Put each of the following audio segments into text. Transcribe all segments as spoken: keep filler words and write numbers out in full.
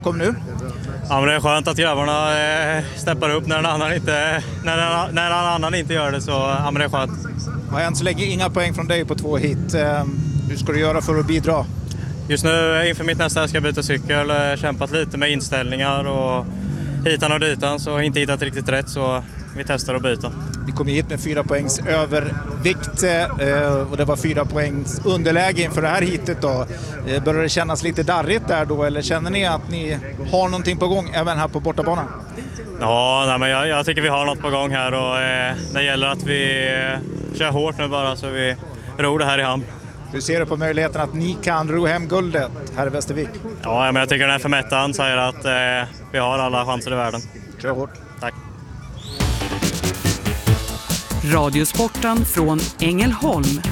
Kom nu. Ja, men det är skönt att grabbarna eh, steppar upp när en annan inte, när en, när en annan inte gör det, så ja, men det är skönt. Och än så länge inga poäng från dig på två hit. Eh, hur ska du göra för att bidra? Just nu inför mitt nästa ska jag byta cykel, eh, kämpat lite med inställningar och hitan och ditan, så inte hittat riktigt rätt, så vi testar att byta. Vi kom hit med fyra poängs övervikt eh, och det var fyra poängs underläge inför det här hitet då. Eh, börjar det kännas lite darrigt där då, eller känner ni att ni har någonting på gång även här på bortabanan? Ja, nej, men jag, jag tycker vi har något på gång här, och eh, det gäller att vi eh, kör hårt nu bara, så vi ror det här i hamn. Hur ser du på möjligheten att ni kan ro hem guldet här i Västervik? Ja, men jag tycker den här förmättan säger att eh, vi har alla chanser i världen. Kör hårt. Tack. Radiosporten från Ängelholm.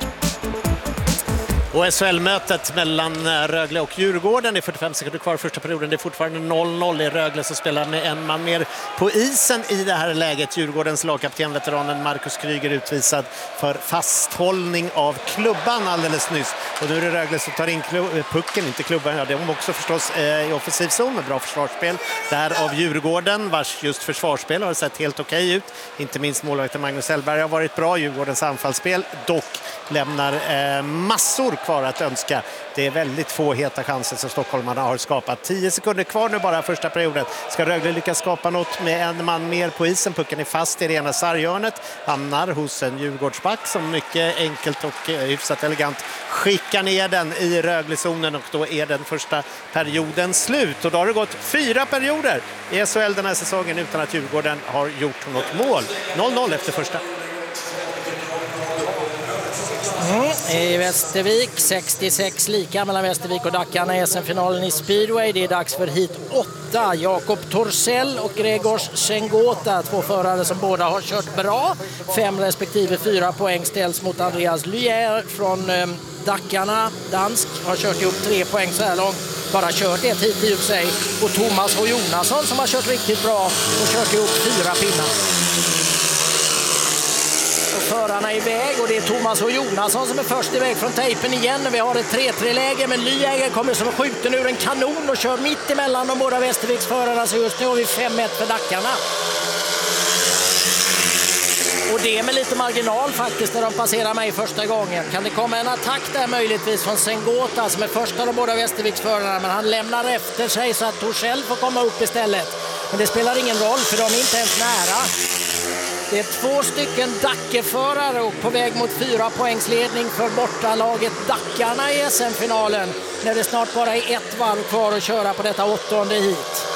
Och S H L-mötet mellan Rögle och Djurgården, det är fyrtiofem sekunder kvar första perioden, det är fortfarande noll noll i Rögle som spelar med en man mer på isen i det här läget. Djurgårdens lagkapten, veteranen Marcus Kryger, utvisad för fasthållning av klubban alldeles nyss. Och nu är det Rögle som tar in pucken, inte klubban, ja, det är också förstås eh, i offensiv zon med bra försvarsspel där av Djurgården, vars just försvarsspel har sett helt okej ut. Inte minst målvakten Magnus Hellberg har varit bra. Djurgårdens anfallsspel dock lämnar eh, massor kvar att önska. Det är väldigt få heta chanser som stockholmarna har skapat. Tio sekunder kvar nu bara första perioden. Ska Rögle lyckas skapa något med en man mer på isen? Pucken är fast i det ena sarghörnet. Hamnar hos en Djurgårdsback som mycket enkelt och hyfsat elegant skickar ner den i Rögle-zonen, och då är den första perioden slut. Och då har det gått fyra perioder i S H L den här säsongen utan att Djurgården har gjort något mål. noll noll efter första. Mm, i Västervik, sextiosex lika mellan Västervik och Dackarna i S M-finalen i Speedway. Det är dags för hit åtta. Jakob Torssell och Gregors Sengota, två förare som båda har kört bra. Fem respektive fyra poäng ställs mot Andreas Lyer från eh, Dackarna. Dansk har kört ihop tre poäng så här långt. Bara kört ett hit i och för sig. Och Thomas H. Jonasson som har kört riktigt bra och kört ihop fyra pinnar. Förarna är iväg, och det är Thomas och Jonasson som är först iväg från tejpen igen. Vi har ett tre tre-läge, men Lyäger kommer som skjuten ur en kanon och kör mitt emellan de båda Västerviks förarna, så just nu har vi fem ett för Dackarna. Och det är med lite marginal faktiskt när de passerar mig första gången. Kan det komma en attack där möjligtvis från Sengota som är först av de båda Västerviks förarna, men han lämnar efter sig så att Torssell får komma upp istället. Men det spelar ingen roll för de är inte ens nära. Det är två stycken Dackeförare och på väg mot fyra poängsledning för bortalaget Dackarna i S M-finalen, när det snart bara är ett varv kvar att köra på detta åttonde hit.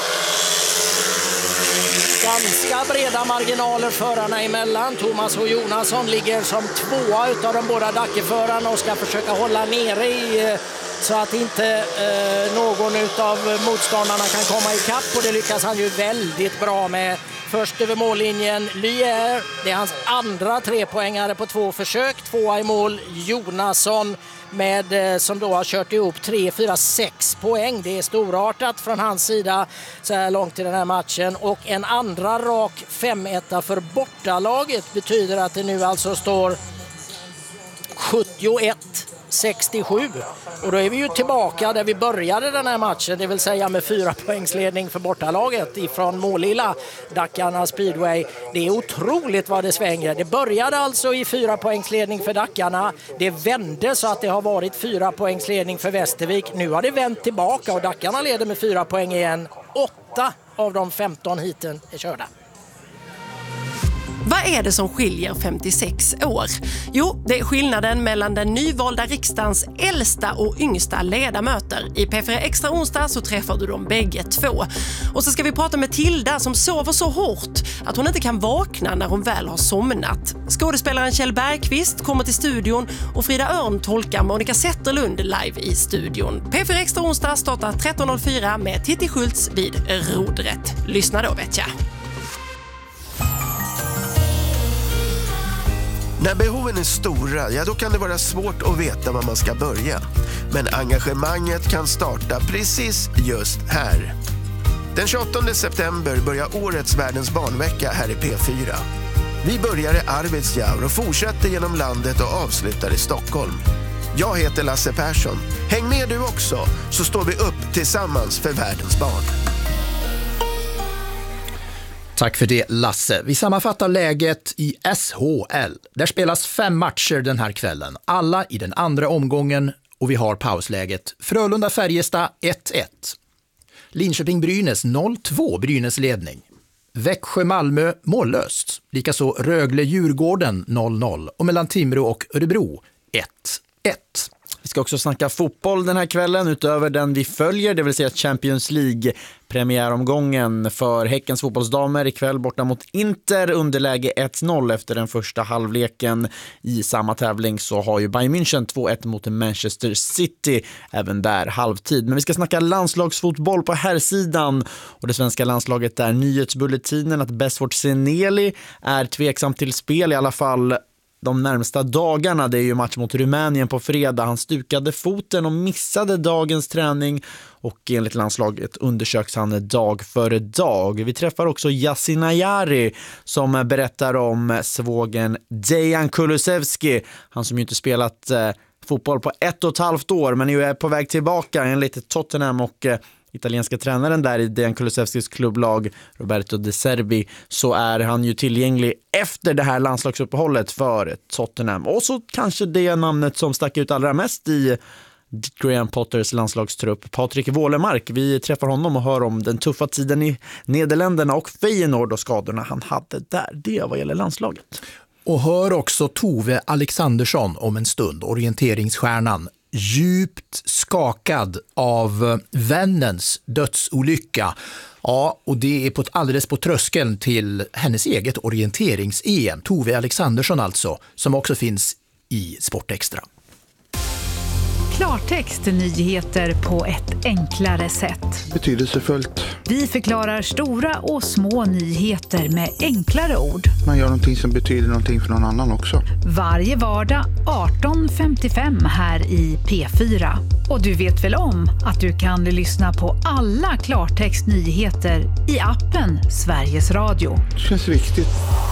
Ganska breda marginaler förarna emellan. Thomas och Jonasson ligger som tvåa utav de båda Dackeförarna och ska försöka hålla nere i, så att inte eh, någon utav motståndarna kan komma i kapp, och det lyckas han ju väldigt bra med. Först över mållinjen Lyer, det är hans andra trepoängare på två försök. Tvåa i mål Jonasson med, som då har kört ihop tre, fyra, sex poäng. Det är storartat från hans sida så här långt i den här matchen. Och en andra rak fem ett för bortalaget betyder att det nu alltså står sjuttioett sextiosju. Och då är vi ju tillbaka där vi började den här matchen, det vill säga med fyra poängsledning för bortalaget ifrån Målilla, Dackarna Speedway. Det är otroligt vad det svänger. Det började alltså i fyra poängsledning för Dackarna. Det vände så att det har varit fyra poängsledning för Västervik. Nu har det vänt tillbaka och Dackarna leder med fyra poäng igen. Åtta av de femton hiten är körda. Vad är det som skiljer femtiosex år? Jo, det är skillnaden mellan den nyvalda riksdagens äldsta och yngsta ledamöter. I P fyra Extra onsdag så träffar du dem bägge två. Och så ska vi prata med Tilda som sover så hårt att hon inte kan vakna när hon väl har somnat. Skådespelaren Kjell Bergqvist kommer till studion och Frida Örn tolkar Monica Zetterlund live i studion. P fyra Extra onsdag startar tretton noll fyra med Titti Schultz vid rodret. Lyssna då, vet jag. När behoven är stora, ja då kan det vara svårt att veta var man ska börja. Men engagemanget kan starta precis just här. Den tjugoåttonde september börjar årets Världens barnvecka här i P fyra. Vi börjar i Arvidsjaur och fortsätter genom landet och avslutar i Stockholm. Jag heter Lasse Persson. Häng med du också, så står vi upp tillsammans för världens barn. Tack för det, Lasse. Vi sammanfattar läget i S H L. Där spelas fem matcher den här kvällen. Alla i den andra omgången och vi har pausläget. Frölunda-Färjestad ett ett. Linköping-Brynäs noll två, Brynäs ledning. Växjö-Malmö mållöst. Likaså Rögle-Djurgården noll noll. Och mellan Timrå och Örebro ett ett. Vi ska också snacka fotboll den här kvällen utöver den vi följer, det vill säga Champions League-premiäromgången för Häckens fotbollsdamer ikväll borta mot Inter, underläge ett noll efter den första halvleken. I samma tävling så har ju Bayern München två ett mot Manchester City, även där halvtid. Men vi ska snacka landslagsfotboll på här sidan och det svenska landslaget är nyhetsbulletinen att Besford Seneli är tveksam till spel, i alla fall de närmsta dagarna. Det är ju match mot Rumänien på fredag. Han stukade foten och missade dagens träning och enligt landslaget undersöks han dag för dag. Vi träffar också Yasin Ayari som berättar om svågen Dejan Kulusevski. Han som ju inte spelat eh, fotboll på ett och ett halvt år men är på väg tillbaka enligt Tottenham och eh, italienska tränaren där i Dejan Kulusevskis klubblag Roberto De Serbi, så är han ju tillgänglig efter det här landslagsuppehållet för Tottenham. Och så kanske det namnet som stack ut allra mest i Graham Potters landslagstrupp, Patrik Wålemark. Vi träffar honom och hör om den tuffa tiden i Nederländerna och Feyenoord och skadorna han hade där. Det vad gäller landslaget. Och hör också Tove Alexandersson om en stund, orienteringsstjärnan. Djupt skakad av vännens dödsolycka. Ja, och det är på ett, alldeles på tröskeln till hennes eget orienterings-E M. Tove Alexandersson alltså, som också finns i Sportextra. Klartext, nyheter på ett enklare sätt. Betydelsefullt. Vi förklarar stora och små nyheter med enklare ord. Man gör någonting som betyder någonting för någon annan också. Varje vardag arton femtiofem här i P fyra. Och du vet väl om att du kan lyssna på alla Klartext nyheter i appen Sveriges Radio. Det känns viktigt.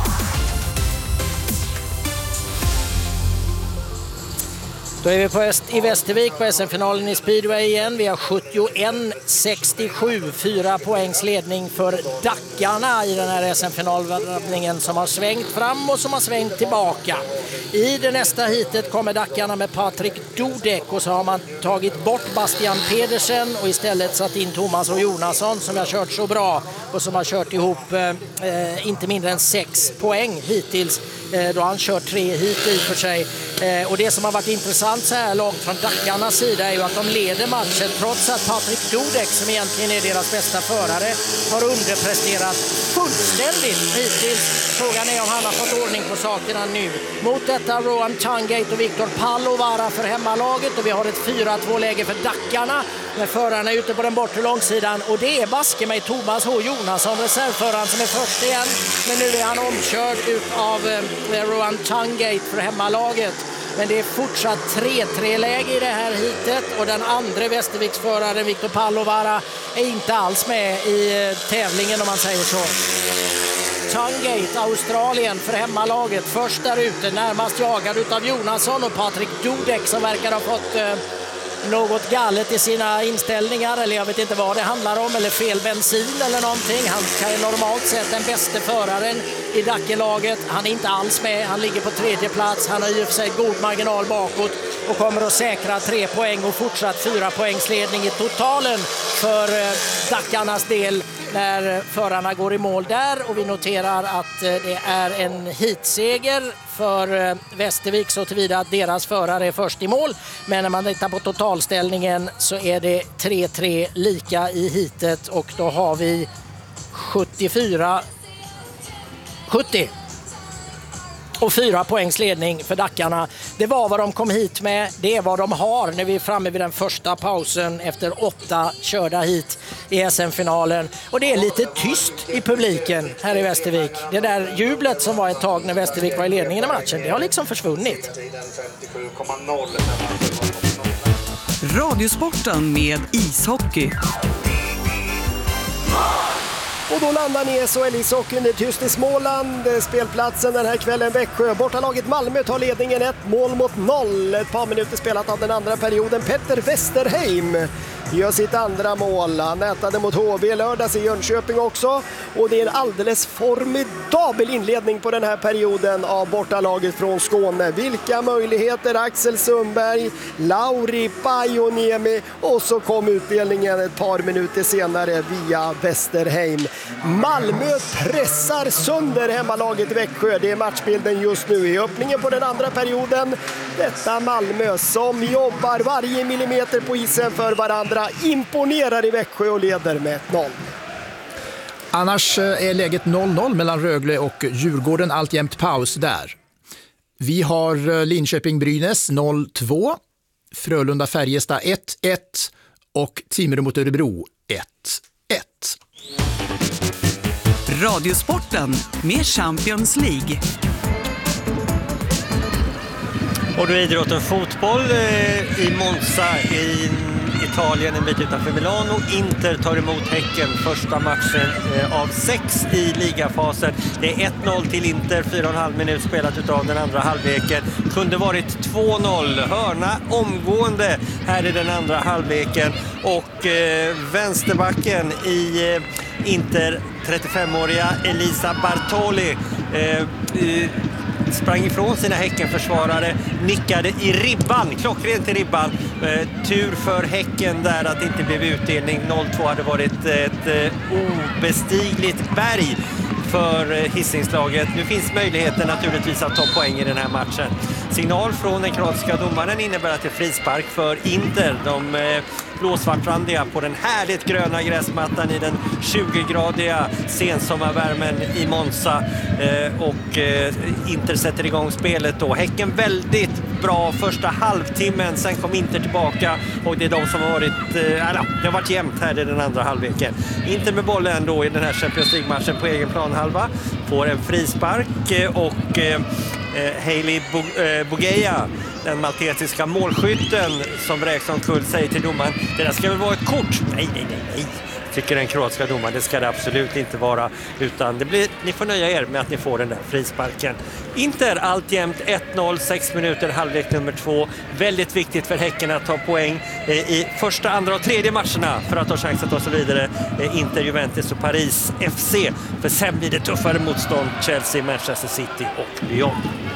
Då är vi på Öst, i Västervik på S M-finalen i speedway igen. Vi har sjuttioett sextiosju, fyra poängs ledning för Dackarna i den här S M-finalvandringen som har svängt fram och som har svängt tillbaka. I det nästa hitet kommer Dackarna med Patrik Dudek och så har man tagit bort Bastian Pedersen och istället satt in Thomas och Jonasson som har kört så bra och som har kört ihop eh, inte mindre än sex poäng hittills. Då har han kört tre hit i för sig. Och det som har varit intressant så här långt från Dackarnas sida är ju att de leder matchen trots att Patrik Dudek, som egentligen är deras bästa förare, har underpresterat fullständigt hittills. Frågan är om han har fått ordning på sakerna nu. Mot detta Rohan Tangate och Viktor Pallovara för hemmalaget och vi har ett fyra två-läge för Dackarna med förarna ute på den bortre långsidan. Och det är baske med Thomas H. Jonasson, reservföraren, som är först igen. Men nu är han omkörd ut av Rohan Tangate för hemmalaget. Men det är fortsatt tre tre-läge i det här hitet och den andra Västerviksföraren Viktor Pallovara är inte alls med i tävlingen om man säger så. Tangate, Australien för hemmalaget, först där ute, närmast jagad utav Jonasson och Patrik Dudek som verkar ha fått eh, något galet i sina inställningar, eller jag vet inte vad det handlar om, eller fel bensin eller någonting. Han är normalt sett den bästa föraren i Dackelaget. Han är inte alls med, han ligger på tredje plats. Han har i och för sig god marginal bakåt och kommer att säkra tre poäng och fortsatt fyra poängsledning i totalen för Dackarnas del när förarna går i mål där. Och vi noterar att det är en hitseger för Västervik så tillvida att deras förare är först i mål. Men när man tittar på totalställningen så är det tre tre lika i hitet och då har vi sjuttiofyra sjuttio. Och fyra poängs ledning för Dackarna. Det var vad de kom hit med. Det är vad de har när vi är framme vid den första pausen efter åtta körda hit i S M-finalen. Och det är lite tyst i publiken här i Västervik. Det där jublet som var ett tag när Västervik var i ledningen i matchen, det har liksom försvunnit. Radiosporten med ishockey. Och då landar ni i S H L-ishockeyn. Det är tyst i Småland. Spelplatsen den här kvällen Växjö. Bortalaget Malmö tar ledningen ett mål mot noll. Ett par minuter spelat av den andra perioden. Petter Westerheim gör sitt andra mål. Han nätade mot H V lördags i Jönköping också. Och det är en alldeles formidabel inledning på den här perioden av bortalaget från Skåne. Vilka möjligheter! Axel Sundberg, Lauri Pajoniemi och så kom utdelningen ett par minuter senare via Westerheim. Malmö pressar sönder hemmalaget Växjö. Det är matchbilden just nu i öppningen på den andra perioden. Detta Malmö som jobbar varje millimeter på isen för varandra imponerar i Växjö och leder med ett noll. Annars är läget noll noll mellan Rögle och Djurgården, alltjämt paus där. Vi har Linköping-Brynäs noll två, Frölunda-Färjestad ett ett och Timrå mot Örebro ett ett. Radiosporten med Champions League. Och då är idrotten fotboll eh, i Monza i Italien, en bit utanför Milano. Inter tar emot Häcken, första matchen eh, av sex i ligafasen. Det är ett noll till Inter, fyra och en halv minut spelat utav den andra halvleken. Kunde varit två noll, hörna omgående här i den andra halvleken. Och eh, vänsterbacken i eh, Inter, trettiofemåriga Elisa Bartoli eh, eh, sprang ifrån sina Häckenförsvarare, nickade i ribban, klockrent i ribban. Eh, tur för Häcken där att det inte blev utdelning. noll två hade varit ett eh, obestigligt berg för eh, Hisingslaget. Nu finns möjligheten naturligtvis att ta poäng i den här matchen. Signal från den kroatiska domaren innebär att det är frispark för Inter. De eh, blåsvartrandiga på den härligt gröna gräsmattan i den tjugo-gradiga sensommarvärmen i Monza. Eh, och eh, Inter sätter igång spelet då. Häcken väldigt bra första halvtimmen, sen kom Inter tillbaka och det är de som har varit, eh, alla, det har varit jämnt här i den andra halvleken. Inter med bollen då i den här Champions League-matchen på egen planhalva, får en frispark eh, och eh, Hailey Bogeja, den maltesiska målskytten som vräks omkull, säger till domaren: det där ska väl vara ett kort? Nej, nej, nej, nej. Tycker den kroatiska domaren, det ska det absolut inte vara, utan det blir, ni får nöja er med att ni får den där frisparken. Inter alltjämt ett noll, sex minuter, halvlek nummer två. Väldigt viktigt för Häcken att ta poäng eh, i första, andra och tredje matcherna för att ha chans att ta sig vidare. Eh, Inter, Juventus och Paris F C. För sen blir det tuffare motstånd: Chelsea, Manchester City och Lyon.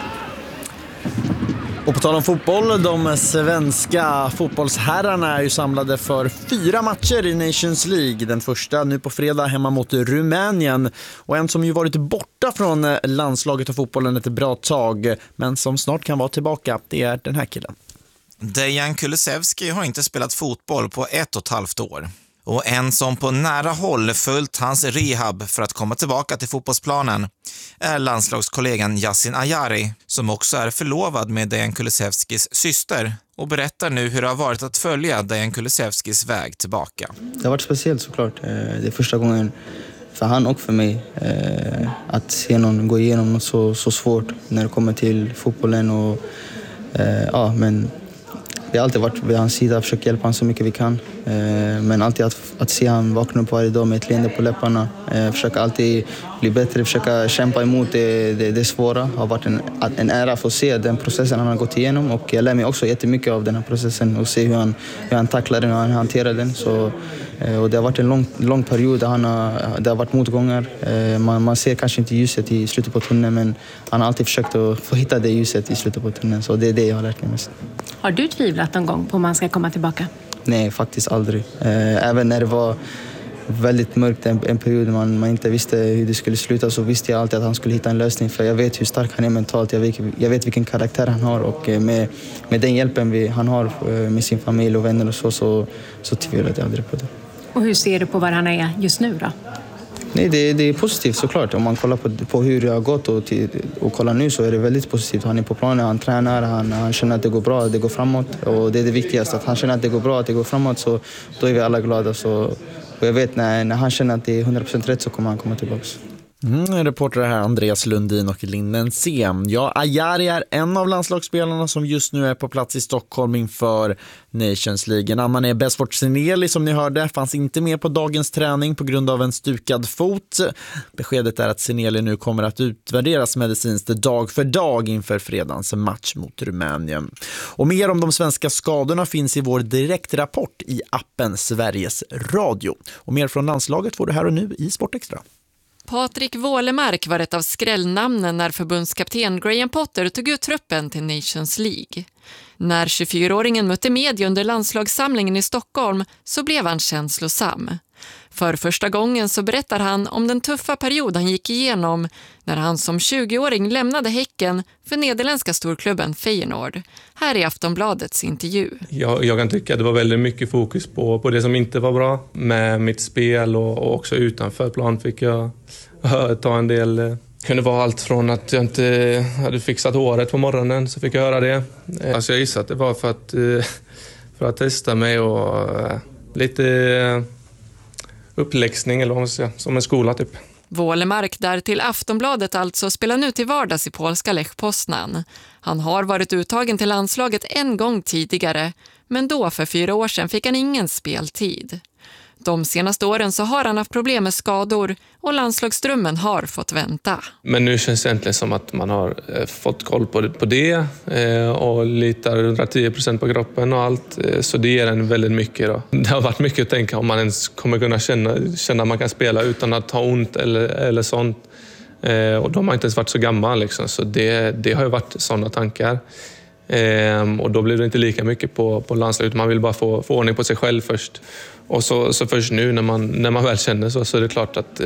Och på tal om fotboll, de svenska fotbollsherrarna är ju samlade för fyra matcher i Nations League. Den första nu på fredag hemma mot Rumänien. Och en som ju varit borta från landslaget och fotbollen ett bra tag, men som snart kan vara tillbaka, det är den här killen. Dejan Kulusevski har inte spelat fotboll på ett och ett halvt år. Och en som på nära håll följt hans rehab för att komma tillbaka till fotbollsplanen är landslagskollegan Yasin Ayari, som också är förlovad med Dejan Kulusevskis syster och berättar nu hur det har varit att följa Dejan Kulusevskis väg tillbaka. Det har varit speciellt såklart. Det är första gången för han och för mig att se någon gå igenom något så, så svårt när det kommer till fotbollen. Och, ja, men vi har alltid varit vid hans sida och försökt hjälpa honom så mycket vi kan. Men alltid att, att se han vakna upp varje dag med ett leende på läpparna. Försöka alltid bli bättre, försöka kämpa emot det, det, det svåra. Det har varit en, en ära att få se den processen han har gått igenom. Och jag lär mig också jättemycket av den här processen och se hur han, hur han tacklar den och han hanterar den. Så, och det har varit en lång, lång period där han har, det har varit motgångar. Man, man ser kanske inte ljuset i slutet på tunneln, men han har alltid försökt att få hitta det ljuset i slutet på tunneln. Så det är det jag har lärt mig mest. Har du tvivlat någon gång på om man ska komma tillbaka? Nej, faktiskt aldrig. Även när det var väldigt mörkt en, en period man, man inte visste hur det skulle sluta, så visste jag alltid att han skulle hitta en lösning. För jag vet hur stark han är mentalt, jag vet, jag vet vilken karaktär han har. Och med, med den hjälpen vi, han har med sin familj och vänner och så, så, så tvivlade jag aldrig på det. Och hur ser du på var han är just nu då? Nej, det, det är positivt såklart. Om man kollar på, på hur det har gått och, till, och kollar nu, så är det väldigt positivt. Han är på planen, han tränar, han, han känner att det går bra, det går framåt. Och det är det viktigaste, att han känner att det går bra, att det går framåt, så då är vi alla glada. Så, och jag vet när, när han känner att det är hundra procent rätt, så kommer han komma tillbaka. Mm, reportrar här Andreas Lundin och Linden Sem. Ja, Ajari är en av landslagsspelarna som just nu är på plats i Stockholm inför Nations League. En annan är Besfort Seneli som ni hörde, fanns inte med på dagens träning på grund av en stukad fot. Beskedet är att Seneli nu kommer att utvärderas medicinskt dag för dag inför fredagens match mot Rumänien. Och mer om de svenska skadorna finns i vår direktrapport i appen Sveriges Radio. Och mer från landslaget får du här och nu i Sportextra. Patrik Wålemark var ett av skrällnamnen när förbundskapten Graham Potter tog ut truppen till Nations League. När tjugofyraåringen mötte media under landslagssamlingen i Stockholm så blev han känslosam. För första gången så berättar han om den tuffa period han gick igenom när han som tjugoåring lämnade Häcken för nederländska storklubben Feyenoord. Här är Aftonbladets intervju. Jag, jag kan tycka att det var väldigt mycket fokus på, på det som inte var bra med mitt spel och, och också utanför plan fick jag ta en del. Det kunde vara allt från att jag inte hade fixat håret på morgonen så fick jag höra det. Alltså jag gissar att det var för att, för att testa mig och lite uppläxning eller vad man ska säga, som en skola typ. Wålemark där till Aftonbladet alltså spelar nu till vardags i polska Lech Poznan. Han har varit uttagen till landslaget en gång tidigare, men då för fyra år sedan fick han ingen speltid. De senaste åren så har han haft problem med skador och landslagsdrömmen har fått vänta. Men nu känns det egentligen som att man har fått koll på det, på det och litar hundratio procent på kroppen och allt. Så det ger en väldigt mycket. Då. Det har varit mycket att tänka om man ens kommer kunna känna, känna att man kan spela utan att ha ont eller, eller sånt. Och de har inte ens varit så gammal liksom. Så det, det har ju varit sådana tankar. Och då blir det inte lika mycket på, på landslaget. Man vill bara få, få ordning på sig själv först. Och så, så först nu när man, när man väl känner så, så är det klart att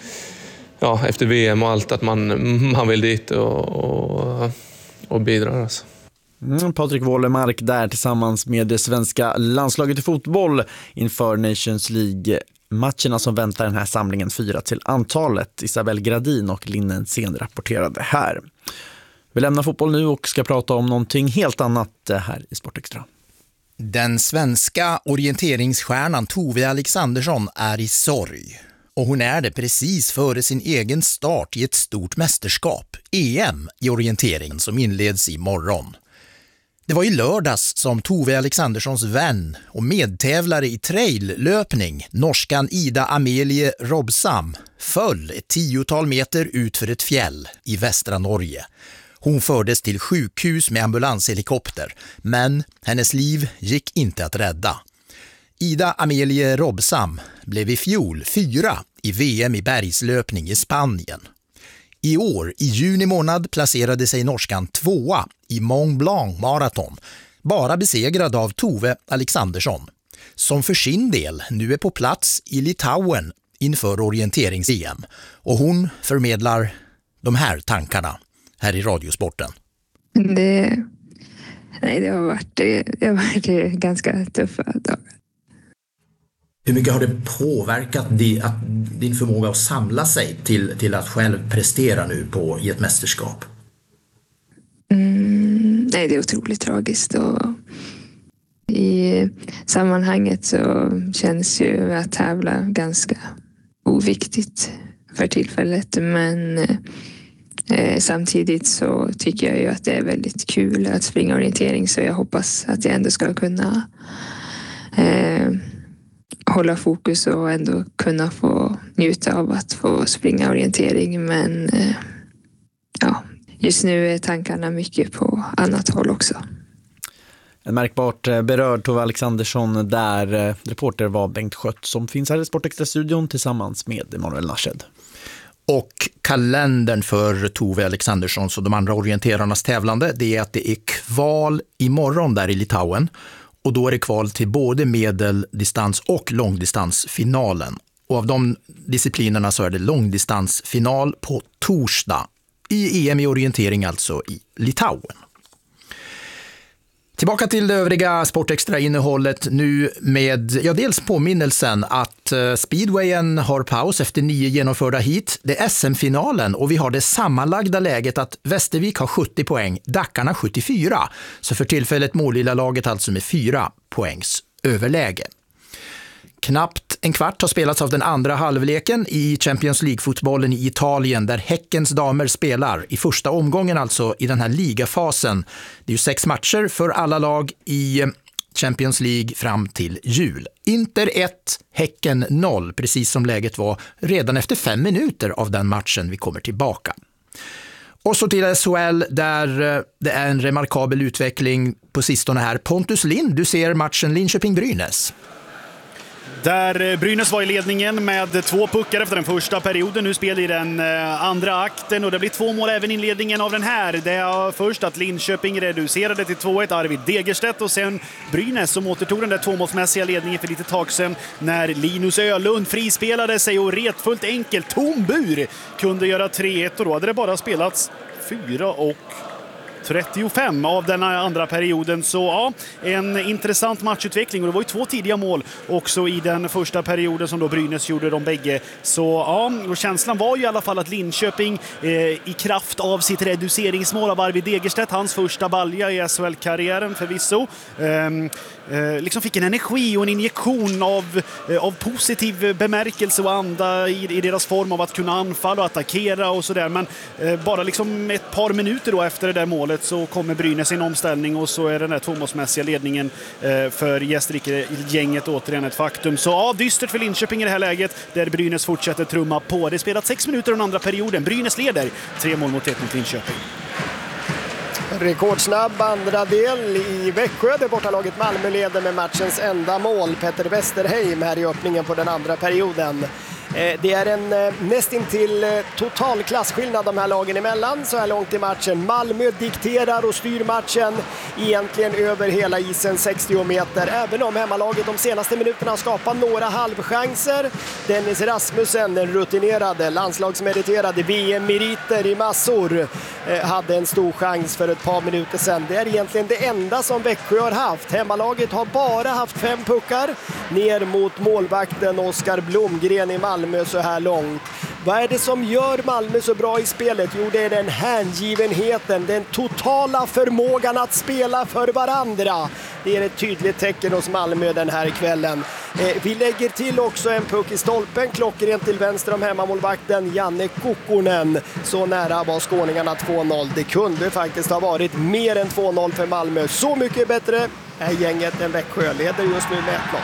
ja, efter V M och allt att man, man vill dit och, och, och bidra. Alltså. Mm, Patrik Wålemark där tillsammans med det svenska landslaget i fotboll inför Nations League-matcherna som väntar den här samlingen fyra till antalet. Isabel Gradin och Linnen Sen rapporterade här. Vi lämnar fotboll nu och ska prata om någonting helt annat här i Sportextra. Den svenska orienteringsstjärnan Tove Alexandersson är i sorg. Och hon är det precis före sin egen start i ett stort mästerskap, E M i orienteringen som inleds i morgon. Det var i lördags som Tove Alexanderssons vän och medtävlare i traillöpning, norskan Ida Amelie Robsam, föll ett tiotal meter ut för ett fjäll i västra Norge. Hon fördes till sjukhus med ambulanshelikopter, men hennes liv gick inte att rädda. Ida Amelie Robsam blev i fjol fyra i V M i bergslöpning i Spanien. I år, i juni månad, placerade sig norskan tvåa i Mont Blanc maraton, bara besegrad av Tove Alexandersson, som för sin del nu är på plats i Litauen inför orienterings-E M. Och hon förmedlar de här tankarna här i Radiosporten. Det, nej, det har varit, det har varit ganska tuffa dagar. Hur mycket har det påverkat din, att, din förmåga att samla sig till, till att själv prestera nu på, i ett mästerskap? Mm, nej, det är otroligt tragiskt. Och i sammanhanget så känns ju att tävla ganska oviktigt för tillfället. Men eh, samtidigt så tycker jag ju att det är väldigt kul att springa orientering. Så jag hoppas att jag ändå ska kunna eh, hålla fokus och ändå kunna få njuta av att få springa orientering. Men eh, ja, just nu är tankarna mycket på annat håll också. En märkbart berörd Tove Alexandersson där. Reporter var Bengt Skött som finns här i Sportextra-studion tillsammans med Emanuel Narshed. Och kalendern för Tove Alexandersson och de andra orienterarnas tävlande, det är att det är kval imorgon där i Litauen. Och då är det kval till både medeldistans- och långdistansfinalen. Och av de disciplinerna så är det långdistansfinal på torsdag i E M i orientering, alltså i Litauen. Tillbaka till det övriga Sportextra-innehållet nu med ja, dels påminnelsen att uh, speedwayen har paus efter nio genomförda hit. Det är S M-finalen och vi har det sammanlagda läget att Västervik har sjuttio poäng, Dackarna sjuttiofyra. Så för tillfället Målilla laget alltså med fyra poängs överläge. Knappt en kvart har spelats av den andra halvleken i Champions League-fotbollen i Italien där Häckens damer spelar i första omgången, alltså i den här ligafasen. Det är ju sex matcher för alla lag i Champions League fram till jul. Inter ett, Häcken noll, precis som läget var redan efter fem minuter av den matchen. Vi kommer tillbaka. Och så till S H L där det är en remarkabel utveckling på sistone här. Pontus Lind, du ser matchen Linköping-Brynäs. Där Brynäs var i ledningen med två puckar efter den första perioden. Nu spelar i den andra akten och det blir två mål även i inledningen av den här. Det är först att Linköping reducerade till två ett, Arvid Degerstedt, och sen Brynäs som återtog den där tvåmålsmässiga ledningen för lite tag sedan när Linus Ölund frispelade sig och retfullt enkelt tom bur kunde göra tre ett, och då hade det bara spelats fyra och trettiofem av den andra perioden. Så ja, en intressant matchutveckling, och det var ju två tidiga mål också i den första perioden som då Brynäs gjorde de bägge. Så ja, och känslan var ju i alla fall att Linköping eh, i kraft av sitt reduceringsmål av Arvid Degerstedt, hans första balja i S H L-karriären förvisso, eh, eh, liksom fick en energi och en injektion av, eh, av positiv bemärkelse och anda i, i deras form av att kunna anfalla och attackera och sådär. Men eh, bara liksom ett par minuter då efter det där målet så kommer Brynäs i en omställning, och så är den där tvåmålsmässiga ledningen eh, för Gästrike-gänget återigen ett faktum. Så ja, dystert för Linköping i det här läget där Brynäs fortsätter trumma på. Det är spelat sex minuter den andra perioden. Brynäs leder tre mål mot ett mot Linköping. Rekordsnabb andra del i Växjö där bortalaget Malmö leder med matchens enda mål. Petter Westerheim här i öppningen på den andra perioden. Det är en nästintill total klassskillnad de här lagen emellan så här långt i matchen. Malmö dikterar och styr matchen egentligen över hela isen sextio meter. Även om hemmalaget de senaste minuterna har skapat några halvchanser. Dennis Rasmussen, den rutinerade, landslagsmeriterade, V M-meriter i massor, hade en stor chans för ett par minuter sedan. Det är egentligen det enda som Växjö har haft. Hemmalaget har bara haft fem puckar ner mot målvakten Oskar Blomgren i Malmö så här långt. Vad är det som gör Malmö så bra i spelet? Jo, det är den hängivenheten, den totala förmågan att spela för varandra. Det är ett tydligt tecken hos Malmö den här kvällen. Eh, vi lägger till också en puck i stolpen, klockrent till vänster om hemmamålvakten Janne Kokkonen. Så nära var skåningarna två noll. Det kunde faktiskt ha varit mer än två noll för Malmö. Så mycket bättre är gänget än Växjö. Leder just nu med ett noll.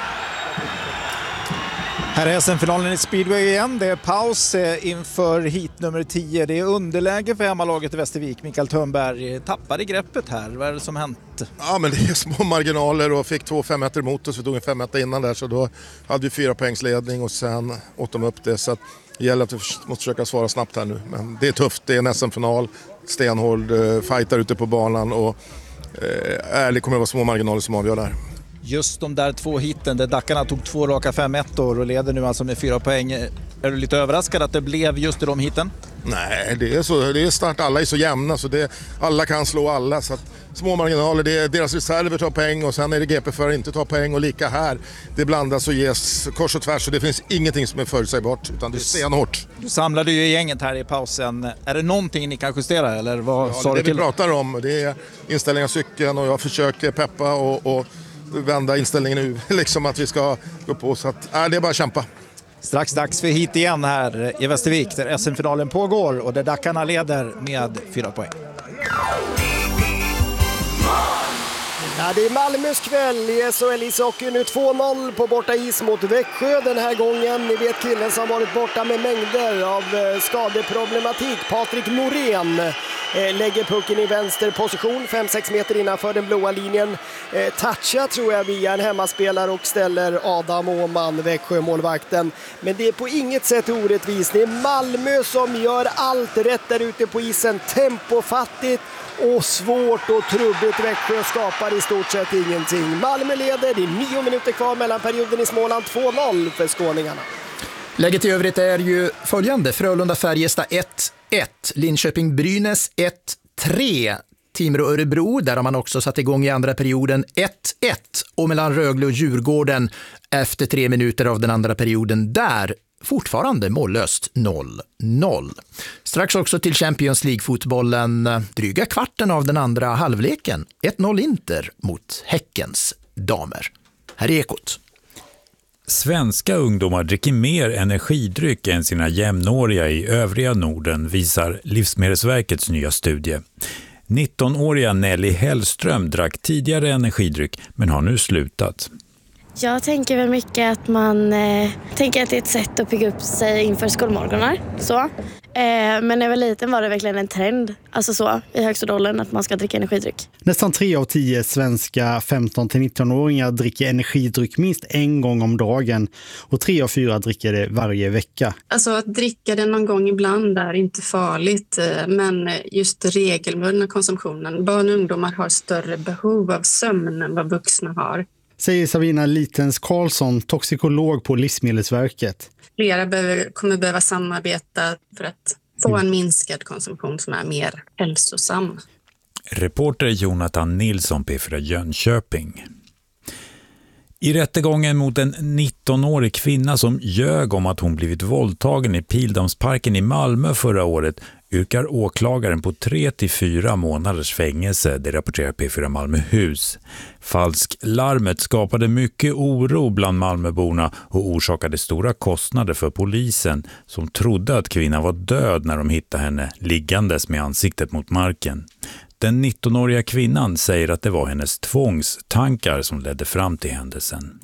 Här är S M-finalen i Speedway igen. Det är paus inför hit nummer tio. Det är underläge för hemmalaget i Västervik. Mikael Törnberg tappade greppet här. Vad är det som hänt? Ja, men det är små marginaler och fick två fem meter emot oss. Vi tog en fem meter innan där, så då hade vi fyra poängsledning och sen åt de upp det. Så att det gäller att vi måste försöka svara snabbt här nu. Men det är tufft. Det är en S M-final. Stenhård fightar ute på banan och eh, ärligt kommer det vara små marginaler som avgör där. Just de där två hitten där Dackarna tog två raka fem ettor och leder nu alltså med fyra poäng. Är du lite överraskad att det blev just i de hitten? Nej, det är, så, det är start. Alla är så jämna så det, alla kan slå alla. Så att små marginaler, det är deras reserver tar poäng och sen är det G P för att inte ta poäng och lika här. Det blandas och ges kors och tvärs och det finns ingenting som är förutsägbart utan det är stenhårt. Du samlade ju gänget här i pausen. Är det någonting ni kan justera eller vad ja, sa det du det till? vi pratar om. Det är inställning av cykeln och jag försöker peppa och, och vända inställningen nu, liksom att vi ska gå på så att äh, det är bara att kämpa. Strax dags för hit igen här i Västervik där S M-finalen pågår och där Dackarna leder med fyra poäng. Ja, det är Malmös kväll i S H L ishockey. Nu två noll på borta is mot Växjö den här gången. Ni vet killen som varit borta med mängder av skadeproblematik. Patrik Norén eh, lägger pucken i vänster position, fem sex meter innanför den blåa linjen. Eh, toucha tror jag via en hemmaspelare och ställer Adam Åman, Växjö-målvakten. Men det är på inget sätt orättvist. Det är Malmö som gör allt rätt där ute på isen. Tempofattigt och svårt och trubbigt. Växjö skapar i stort sett ingenting. Malmö leder, det är nio minuter kvar mellan perioden i Småland, två noll för skåningarna. Läget i övrigt är ju följande. Frölunda-Färjestad ett ett, Linköping-Brynäs ett tre, Timrå-Örebro, där har man också satt igång i andra perioden ett ett, och mellan Rögle och Djurgården efter tre minuter av den andra perioden där fortfarande mållöst noll noll. Strax också till Champions League-fotbollen, dryga kvarten av den andra halvleken. ett noll Inter mot Häckens damer. Här är Ekot. Svenska ungdomar dricker mer energidryck än sina jämnåriga i övriga Norden, visar Livsmedelsverkets nya studie. nittonåriga Nelly Hellström drack tidigare energidryck men har nu slutat. Jag tänker väl mycket att man eh, tänker att det är ett sätt att pigga upp sig inför skolmorgonar. Så. Eh, men när jag var liten var det verkligen en trend, alltså så, i högstadieåldern att man ska dricka energidryck. Nästan tre av tio svenska femton till nitton-åringar dricker energidryck minst en gång om dagen och tre av fyra dricker det varje vecka. Alltså att dricka det någon gång ibland är inte farligt, men just regelbundna konsumtionen. Barn och ungdomar har större behov av sömn än vad vuxna har. Säger Sabina Litens Karlsson, toxikolog på Livsmedelsverket. Flera behöver, kommer behöva samarbeta för att få en minskad konsumtion som är mer hälsosam. Reporter Jonathan Nilsson, P fyra Jönköping. I rättegången mot en nittonårig kvinna som ljög om att hon blivit våldtagen i Pildammsparken i Malmö förra året yrkar åklagaren på tre till fyra månaders fängelse, det rapporterar P fyra Malmöhus. Falsklarmet skapade mycket oro bland Malmöborna och orsakade stora kostnader för polisen som trodde att kvinnan var död när de hittade henne liggandes med ansiktet mot marken. Den nittonåriga kvinnan säger att det var hennes tvångstankar som ledde fram till händelsen.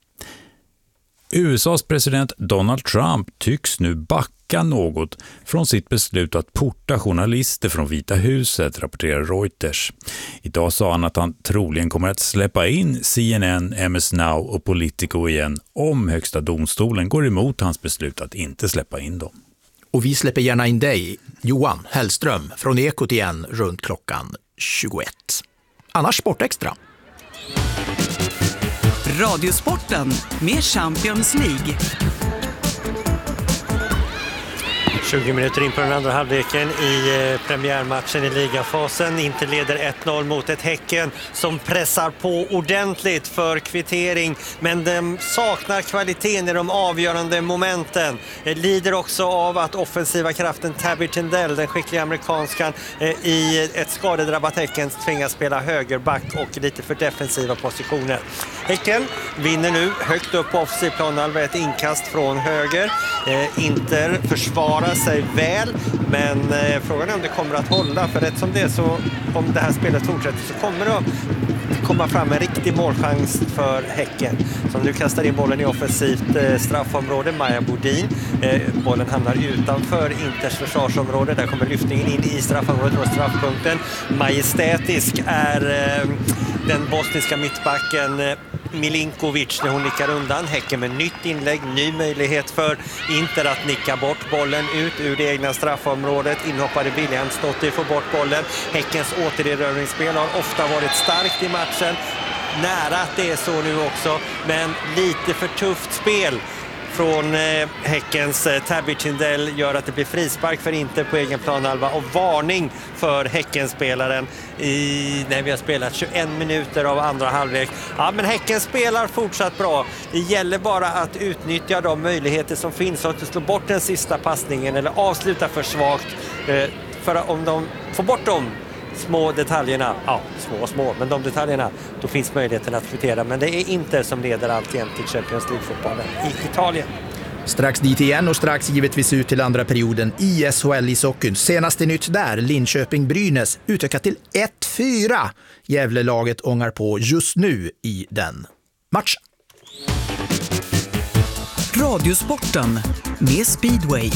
U S A:s president Donald Trump tycks nu backa något från sitt beslut att porta journalister från Vita huset, rapporterar Reuters. Idag sa han att han troligen kommer att släppa in C N N, M S Now och Politico igen om högsta domstolen går emot hans beslut att inte släppa in dem. Och vi släpper gärna in dig, Johan Hellström, från Ekot igen runt klockan tjugoett. Annars Sportextra. Radiosporten med Champions League. tjugo minuter in på den andra halvleken i premiärmatchen i ligafasen. Inter leder ett noll mot ett Häcken som pressar på ordentligt för kvittering, men de saknar kvaliteten i de avgörande momenten. Det lider också av att offensiva kraften Tabby Tindell, den skickliga amerikanskan, i ett skadedrabbat Häcken tvingas spela högerback och lite för defensiva positioner. Häcken vinner nu högt upp på offensiv planhalva, ett inkast från höger. Inter försvarar sig väl, men eh, frågan är om det kommer att hålla, för rätt som det är så, om det här spelet fortsätter så kommer det att komma fram en riktig målchans för Häcken som nu kastar in bollen i offensivt eh, straffområde. Maja Bodin, eh, bollen hamnar utanför Inters försvarsområde, där kommer lyftningen in i straffområdet från straffpunkten. Majestätisk är eh, den bosniska mittbacken eh, Milinkovic när hon nickar undan. Häcken med nytt inlägg, ny möjlighet för Inter att nicka bort bollen ut ur det egna straffområdet. Inhoppare Williamsdottir får bort bollen. Häckens återerövringsspel har ofta varit starkt i matchen. Nära att det är så nu också, men lite för tufft spel från eh, Häckens eh, Tabby Tindell gör att det blir frispark för Inter på egen planhalva och varning för Häckenspelaren i, när vi har spelat tjugoen minuter av andra halvlek. Ja, men Häcken spelar fortsatt bra. Det gäller bara att utnyttja de möjligheter som finns och att slå bort den sista passningen eller avsluta för svagt. Eh, för om de får bort dem små detaljerna, ja, små och små, men de detaljerna, då finns möjligheten att kvittera. Men det är inte som leder alltjämt till Champions League-fotbollen i Italien. Strax dit igen och strax givetvis ut till andra perioden i S H L i sockeln. Senaste nytt där, Linköping-Brynäs utökat till ett fyra. Gävlelaget ångar på just nu i den matchen. Radiosporten med Speedway.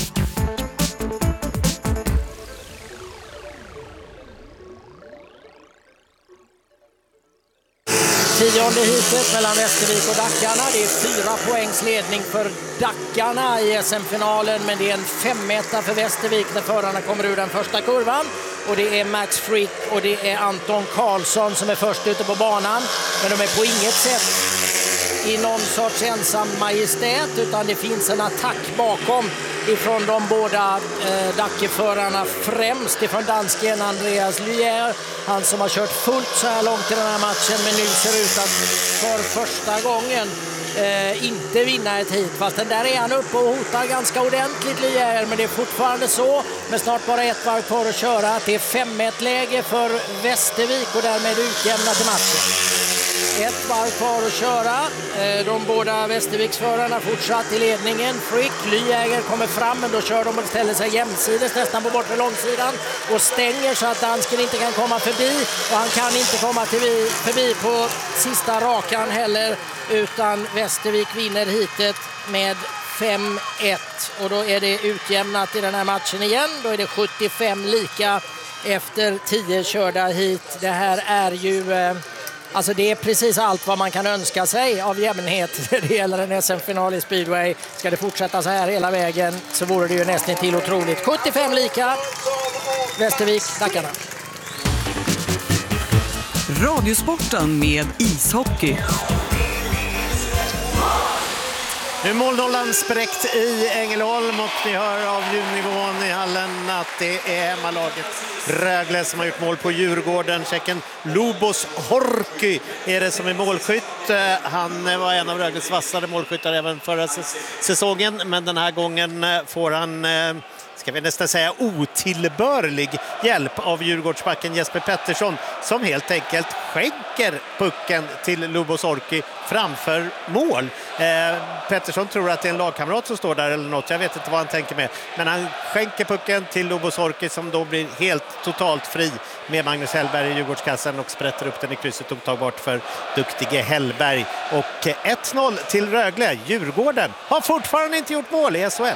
Tionde hitet mellan Västervik och Dackarna. Det är fyra poängs ledning för Dackarna i S M-finalen, men det är en femetta för Västervik när förarna kommer ur den första kurvan. Och det är Max Frick och det är Anton Karlsson som är först ute på banan. Men de är på inget sätt i någon sorts ensam majestät, utan det finns en attack bakom ifrån de båda eh, Dackeförarna, främst ifrån dansken Andreas Lier, han som har kört fullt så här långt i den här matchen, men nu ser ut att för första gången eh, inte vinna ett hit. Fast den där är han uppe och hotar ganska ordentligt, Lier, men det är fortfarande så, med snart bara ett varv kvar att köra, att det är fem ett läge för Västervik och därmed utjämnat i matchen. Ett varv kvar att köra. De båda Västerviksförarna fortsatt i ledningen. Frick, Lyäger kommer fram, men då kör de och ställer sig jämsides nästan på bortre långsidan och stänger så att dansken inte kan komma förbi, och han kan inte komma till, förbi på sista rakan heller, utan Västervik vinner hitet med fem ett, och då är det utjämnat i den här matchen igen. Då är det sjuttiofem lika efter tio körda hit. Det här är ju eh, alltså det är precis allt vad man kan önska sig av jämnhet när det gäller en S M-final i speedway. Ska det fortsätta så här hela vägen så vore det ju nästan till otroligt. sjuttiofem lika, Västervik, Dackarna. Radiosporten med ishockey. Nu är målnollan spräckt i Ängelholm och ni hör av ljudnivån i hallen att det är hemmalaget Rögle som har gjort mål på Djurgården. Tjecken Lubos Horky är det som är målskytt. Han var en av Rögles vassare målskyttar även förra säsongen, men den här gången får han, ska vi nästan säga, otillbörlig hjälp av Djurgårdsbacken Jesper Pettersson, som helt enkelt skänker pucken till Lubos Horky framför mål. Eh, Pettersson tror att det är en lagkamrat som står där eller något, jag vet inte vad han tänker med, men han skänker pucken till Lubos Horky som då blir helt totalt fri med Magnus Hellberg i Djurgårdskassen och sprätter upp den i krysset, otagbart för duktige Hellberg. Och ett noll till Rögle. Djurgården har fortfarande inte gjort mål i S H L.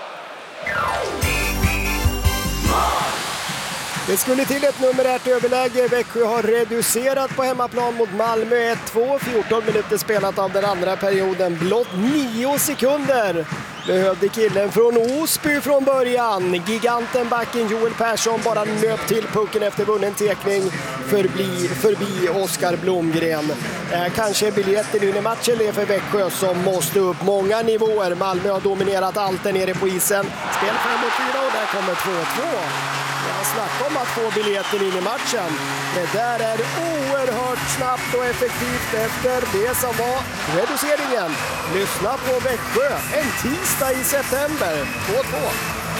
Det skulle till ett numerärt överläge. Växjö har reducerat på hemmaplan mot Malmö ett två. fjorton minuter spelat av den andra perioden. Blott nio sekunder behövde killen från Osby från början. Giganten backen Joel Persson bara nöp till pucken efter vunnen tekning förbi, förbi Oskar Blomgren. Eh, kanske biljetten in i matchen är för Växjö som måste upp många nivåer. Malmö har dominerat allt där nere på isen. Spel fem mot fyra och där kommer två två. Jag snackar om att få biljetten in i matchen. Det där är oerhört snabbt och effektivt efter det som var reduceringen. Lyssna på Växjö en tisdag i september. två två.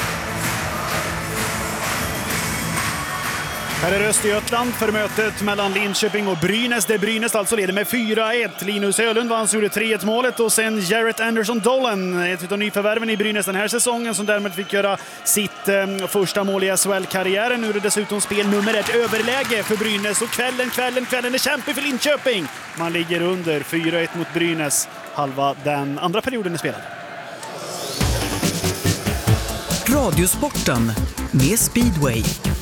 Här är Östergötland för mötet mellan Linköping och Brynäs. Det Brynäs alltså leder med fyra ett. Linus Ölund vann, gjorde tre ett målet, och sen Jarrett Anderson Dolan, ett av nyförvärven i Brynäs den här säsongen, som därmed fick göra sitt eh, första mål i S H L-karriären. Nu är det dessutom spel nummer ett överläge för Brynäs, och kvällen, kvällen, kvällen är kämpig för Linköping. Man ligger under fyra ett mot Brynäs. Halva den andra perioden är spelad. Radiosporten med speedway.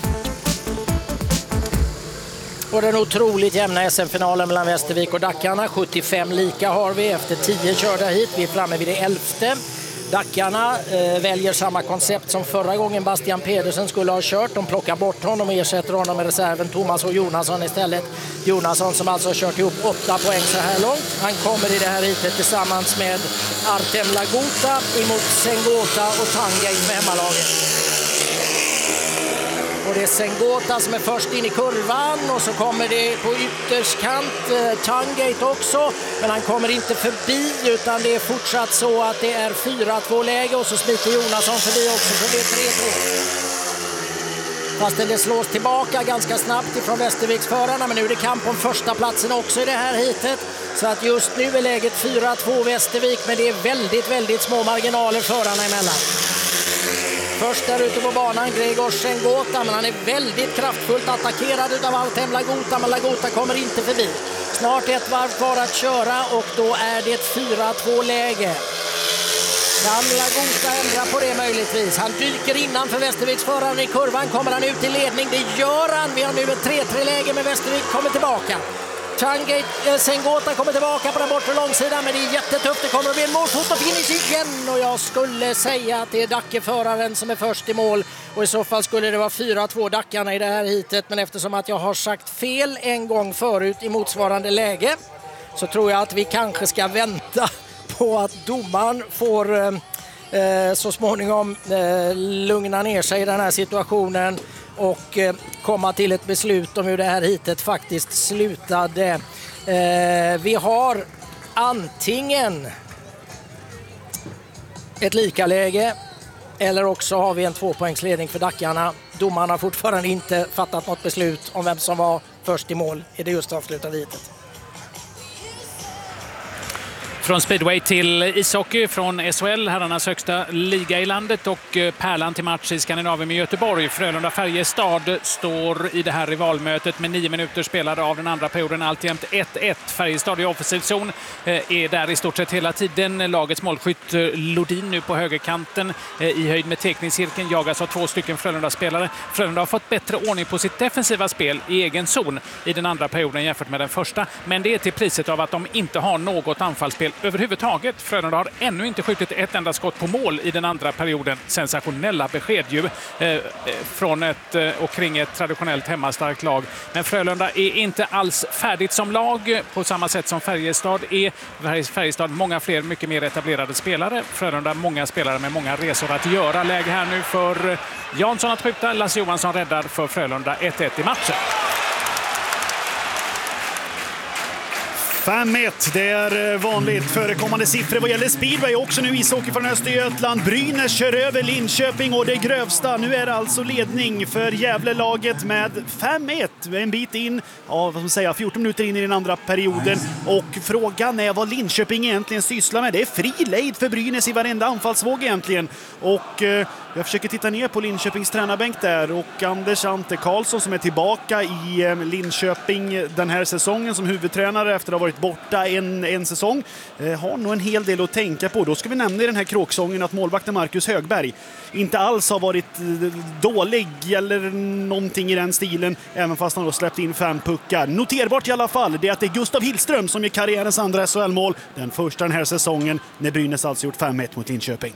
Och den otroligt jämna S M-finalen mellan Västervik och Dackarna. sjuttiofem lika har vi efter tio körda hit. Vi är framme vid det elfte. Dackarna eh, väljer samma koncept som förra gången Bastian Pedersen skulle ha kört. De plockar bort honom och ersätter honom med reserven Thomas och Jonasson istället. Jonasson som alltså har kört ihop åtta poäng så här långt. Han kommer i det här hitet tillsammans med Artem Lagota emot Sengota och Tangay med hemmalaget. Och det är Sengota som är först in i kurvan, och så kommer det på ytterskant eh, Tangate också, men han kommer inte förbi, utan det är fortsatt så att det är fyra två läge, och så smiter Jonasson förbi också, så det är tre tre. Fast det slås tillbaka ganska snabbt ifrån Västerviksförarna, men nu är det kamp om första platsen också i det här hitet. Så att just nu är läget fyra två Västervik, men det är väldigt, väldigt små marginaler förarna emellan. Först där ute på banan Gregor Sengota, men han är väldigt kraftfullt attackerad av Artem Lagota, men Lagota kommer inte förbi. Snart ett varv kvar att köra, och då är det fyra två läge. Kan Lagota ändra på det möjligtvis? Han dyker innan för Västerviksföraren i kurvan. Kommer han ut i ledning? Det gör han. Vi har nu ett tre tre läge, med Västervik kommer tillbaka. Tangate, eh, Sengota kommer tillbaka på den bortre långsidan, men det är jättetufft. Det kommer att bli en målfot och finish igen, och jag skulle säga att det är Dackeföraren som är först i mål, och i så fall skulle det vara fyra två Dackarna i det här hitet. Men eftersom att jag har sagt fel en gång förut i motsvarande läge, så tror jag att vi kanske ska vänta på att domaren får eh, så småningom eh, lugna ner sig i den här situationen och eh, komma till ett beslut om hur det här hitet faktiskt slutade. Eh, vi har antingen ett likaläge, eller också har vi en tvåpoängsledning för Dackarna. Domarna har fortfarande inte fattat något beslut om vem som var först i mål i det just avslutade hitet. Från speedway till ishockey, från S H L, herrarnas högsta liga i landet, och pärlan till match i Skandinavien med Göteborg. Frölunda-Färjestad står i det här rivalmötet med nio minuter spelade av den andra perioden, alltjämt ett ett. Färjestad i offensiv zon är där i stort sett hela tiden. Lagets målskytt Lodin nu på högerkanten i höjd med tekningscirkeln jagas av två stycken Frölunda-spelare. Frölunda har fått bättre ordning på sitt defensiva spel i egen zon i den andra perioden jämfört med den första, men det är till priset av att de inte har något anfallsspel överhuvudtaget. Frölunda har ännu inte skjutit ett enda skott på mål i den andra perioden. Sensationella besked ju eh, från ett eh, och kring ett traditionellt hemmastarkt lag. Men Frölunda är inte alls färdigt som lag på samma sätt som Färjestad är. Färjestad många fler, mycket mer etablerade spelare. Frölunda många spelare med många resor att göra. Läge här nu för Jansson att skjuta. Lasse Johansson räddar för Frölunda ett ett i matchen. fem ett, det är vanligt förekommande siffror vad gäller speedway. Också nu ishockey från Östergötland. Brynäs kör över Linköping och det grövsta. Nu är det alltså ledning för Gävle-laget med fem ett. En bit in, ja, vad ska man säga, fjorton minuter in i den andra perioden. Och frågan är vad Linköping egentligen sysslar med. Det är fri lejd för Brynäs i varenda anfallsvåg egentligen. Och eh, jag försöker titta ner på Linköpings tränarbänk där. Och Anders Ante Karlsson som är tillbaka i eh, Linköping den här säsongen som huvudtränare efter att ha varit borta en, en säsong. Eh, har nog en hel del att tänka på. Då ska vi nämna i den här kråksången att målvakten Marcus Högberg inte alls har varit eh, dålig eller någonting i den stilen, även fast han då släppt in fem puckar. Noterbart i alla fall det är att det är Gustav Hillström som är karriärens andra S H L-mål. Den första den här säsongen när Brynäs alltså gjort fem ett mot Linköping.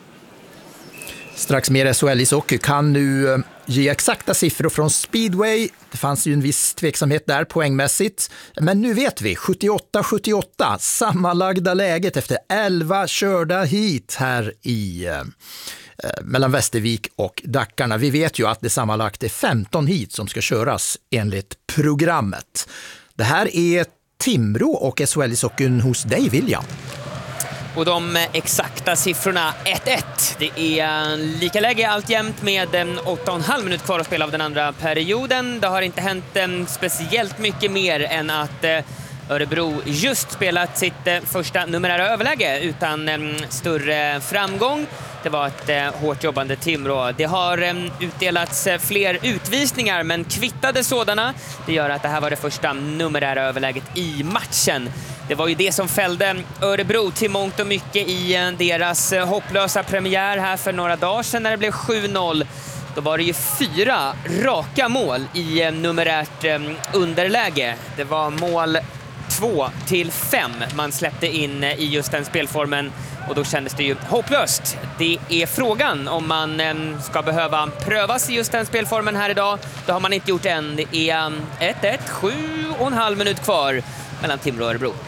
Strax mer S H L-ishockey kan nu ge exakta siffror från speedway. Det fanns ju en viss tveksamhet där poängmässigt. Men nu vet vi, sjuttioåtta sjuttioåtta, sammanlagda läget efter elva körda hit här i eh, mellan Västervik och Dackarna. Vi vet ju att det sammanlagt är femton hit som ska köras enligt programmet. Det här är Timrå och S H L-ishockeyn hos dig, William. Och de exakta siffrorna ett ett. Det är lika läge alltjämt med åtta och en halv minut kvar att spela av den andra perioden. Det har inte hänt speciellt mycket mer än att Örebro just spelat sitt första numerära överläge utan större framgång. Det var ett hårt jobbande Timrå. Det har utdelats fler utvisningar men kvittade sådana. Det gör att det här var det första numerära överläget i matchen. Det var ju det som fällde Örebro till mångt och mycket i deras hopplösa premiär här för några dagar sedan när det blev sju noll. Då var det ju fyra raka mål i numerärt underläge. Det var mål två till fem man släppte in i just den spelformen. Och då kändes det ju hopplöst. Det är frågan om man ska behöva prövas i just den spelformen här idag. Det har man inte gjort än. Det är ett ett, sju och en halv minut kvar mellan Timrå och Örebro.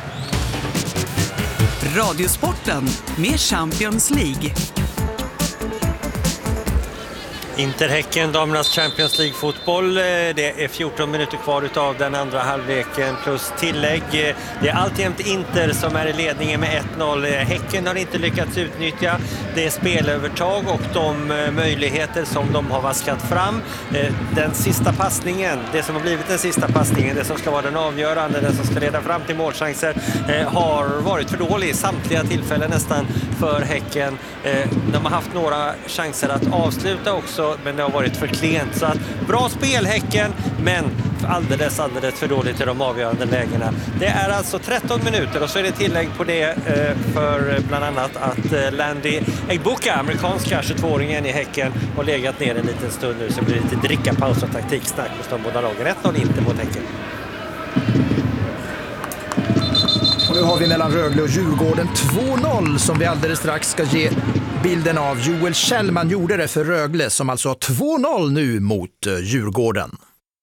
Radiosporten med Champions League. Inter-Häcken, damernas Champions League-fotboll. Det är fjorton minuter kvar utav den andra halvleken plus tillägg. Det är alltjämt Inter som är i ledningen med ett noll. Häcken har inte lyckats utnyttja det spelövertag och de möjligheter som de har vaskat fram. Den sista passningen, det som har blivit den sista passningen, det som ska vara den avgörande, den som ska leda fram till målchanser, har varit för dålig i samtliga tillfällen nästan för Häcken. De har haft några chanser att avsluta också, men det har varit för klent. Så att bra spel Häcken, men alldeles, alldeles för dåligt i de avgörande lägena. Det är alltså tretton minuter och så är det tillägg på det för bland annat att Landy Egbuka, amerikanska tjugotvååringen i Häcken, har legat ner en liten stund nu, så blir det lite dricka paus och taktiksnack hos de båda lagen. ett noll inte mot Häcken. Och nu har vi mellan Rögle och Djurgården två noll som vi alldeles strax ska ge bilden av. Joel Kjellman gjorde det för Rögle som alltså har två noll nu mot Djurgården.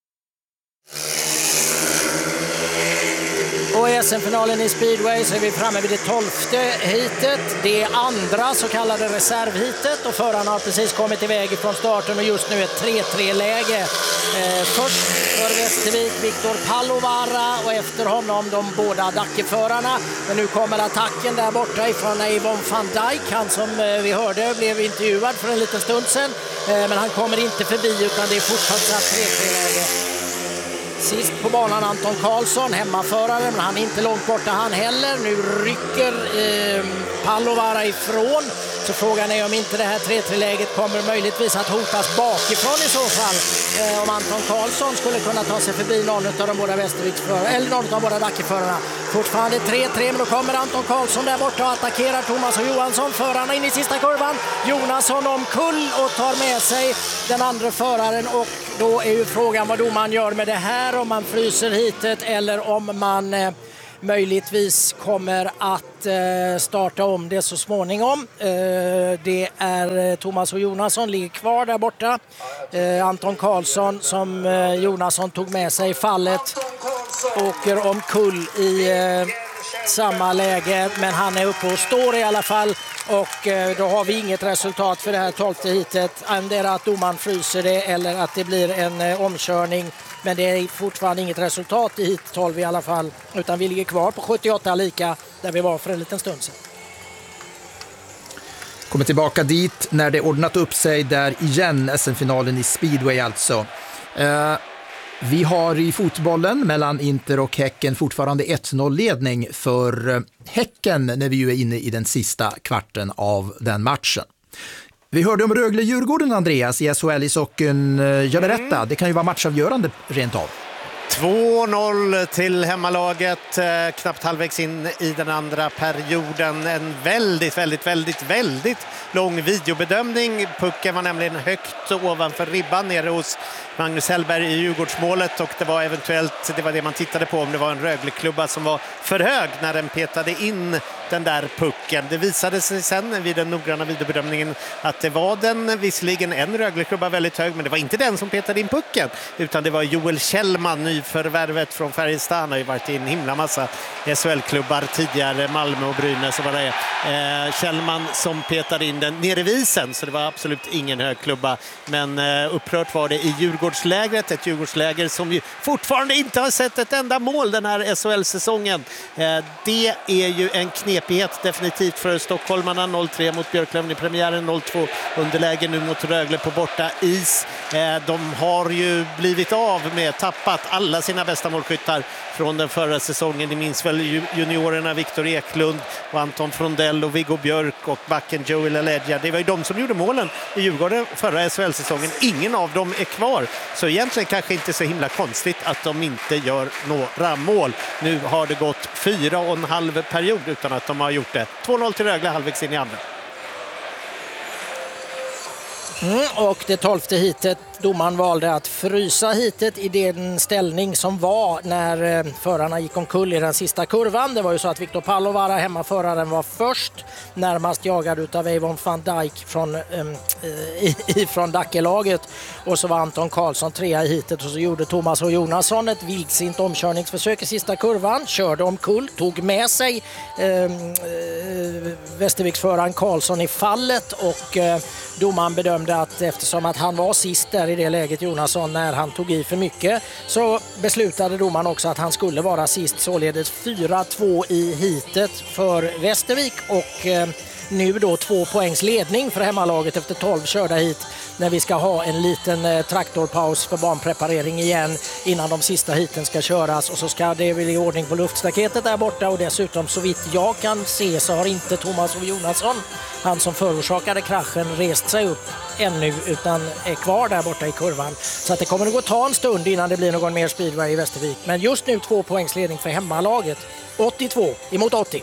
Och i S M-finalen i speedway så är vi framme vid det tolfte hitet. Det andra så kallade reservhitet och förarna har precis kommit iväg från starten och just nu ett tre tre-läge. Eh, först för Västervik Viktor Palovara och efter honom de båda Dackeförarna. Men nu kommer attacken där borta ifrån Avon van Dijk. Han som eh, vi hörde blev intervjuad för en liten stund sedan. Eh, men han kommer inte förbi utan det är fortsatt tre tre-läge. Sist på banan Anton Karlsson, hemmaförare, men han är inte långt borta han heller. Nu rycker eh, Pallovara ifrån. Så frågan är om inte det här tre tre-läget kommer möjligtvis att hotas bakifrån i så fall. Eh, om Anton Karlsson skulle kunna ta sig förbi någon av de båda Västerviksförarna, eller någon av båda Dackeförarna. Fortfarande tre tre, men då kommer Anton Karlsson där borta och attackerar Thomas och Johansson. Förarna in i sista kurvan. Jonasson omkull och tar med sig den andra föraren, och då är ju frågan vad domaren gör med det här, om man fryser hitet eller om man eh, möjligtvis kommer att eh, starta om det så småningom. Eh, det är eh, Thomas och Jonasson ligger kvar där borta. Eh, Anton Karlsson som eh, Jonasson tog med sig i fallet åker omkull i eh, samma läge, men han är uppe och står i alla fall, och eh, då har vi inget resultat för det här tolfte hitet. Antingen att domaren fryser det eller att det blir en eh, omkörning, men det är fortfarande inget resultat i hit tolv i alla fall, utan vi ligger kvar på sjuttioåtta lika där vi var för en liten stund sedan. Kommer tillbaka dit när det ordnat upp sig där igen, S M-finalen i speedway alltså. Eh, vi har i fotbollen mellan Inter och Häcken fortfarande ett noll-ledning för Häcken när vi ju är inne i den sista kvarten av den matchen. Vi hörde om Rögle-Djurgården, Andreas, i S H L-ishockeyn. Jag berätta, det kan ju vara matchavgörande rent av. två noll till hemmalaget, eh, knappt halvvägs in i den andra perioden. En väldigt, väldigt, väldigt, väldigt lång videobedömning. Pucken var nämligen högt ovanför ribban nere hos Magnus Hellberg i Djurgårdsmålet, och det var eventuellt, det var det man tittade på, om det var en Rögle-klubba som var för hög när den petade in den där pucken. Det visade sig sen vid den noggranna videobedömningen att det var den, visserligen en Rögle-klubba väldigt hög, men det var inte den som petade in pucken, utan det var Joel Kjellman, nyförvärvet från Färjestad. Han har ju varit i en himla massa S H L-klubbar tidigare, Malmö och Brynäs och vad det är. Eh, Kjellman som petade in den nere i visen, så det var absolut ingen hög klubba, men eh, upprört var det i Djurgårdslägret, ett Djurgårdsläger som ju fortfarande inte har sett ett enda mål den här S H L-säsongen. Eh, det är ju en knepighet definitivt för stockholmarna. noll tre mot Björklöven i premiären, noll två underläge nu mot Rögle på borta is. Eh, de har ju blivit av med, tappat alla sina bästa målskyttar från den förra säsongen. Ni minns väl juniorerna Viktor Eklund och Anton Frondell och Viggo Björk och backen Joel Aledja. Det var ju de som gjorde målen i Djurgården förra S H L-säsongen. Ingen av dem är kvar. Så egentligen kanske inte så himla konstigt att de inte gör några mål. Nu har det gått fyra och en halv period utan att de har gjort det. två noll till Rögle halvvägs in i andra. Mm, och det tolfte hitet, domaren valde att frysa hitet i den ställning som var när eh, förarna gick omkull i den sista kurvan. Det var ju så att Viktor Pallovara, hemmaföraren, var först, närmast jagad utav Eivon van Dijk från, eh, från Dackelaget, och så var Anton Karlsson trea i hitet, och så gjorde Thomas och Jonasson ett vildsint omkörningsförsök i sista kurvan, körde omkull, tog med sig eh, eh, Västerviksföraren Karlsson i fallet, och eh, domaren bedömde att eftersom att han var sist där i det läget, Jonasson, när han tog i för mycket, så beslutade domaren också att han skulle vara sist, således fyra två i hitet för Västervik, och eh, nu då två poängs ledning för hemmalaget efter tolv körda hit, när vi ska ha en liten eh, traktorpaus för banpreparering igen innan de sista hiten ska köras, och så ska det väl i ordning på luftstaketet där borta, och dessutom så vitt jag kan se så har inte Thomas och Jonasson, han som förorsakade kraschen, rest sig upp ännu, utan är kvar där borta i kurvan. Så att det kommer att gå ta en stund innan det blir någon mer speedway i Västervik. Men just nu två poängs ledning för hemmalaget. åttiotvå emot åttio.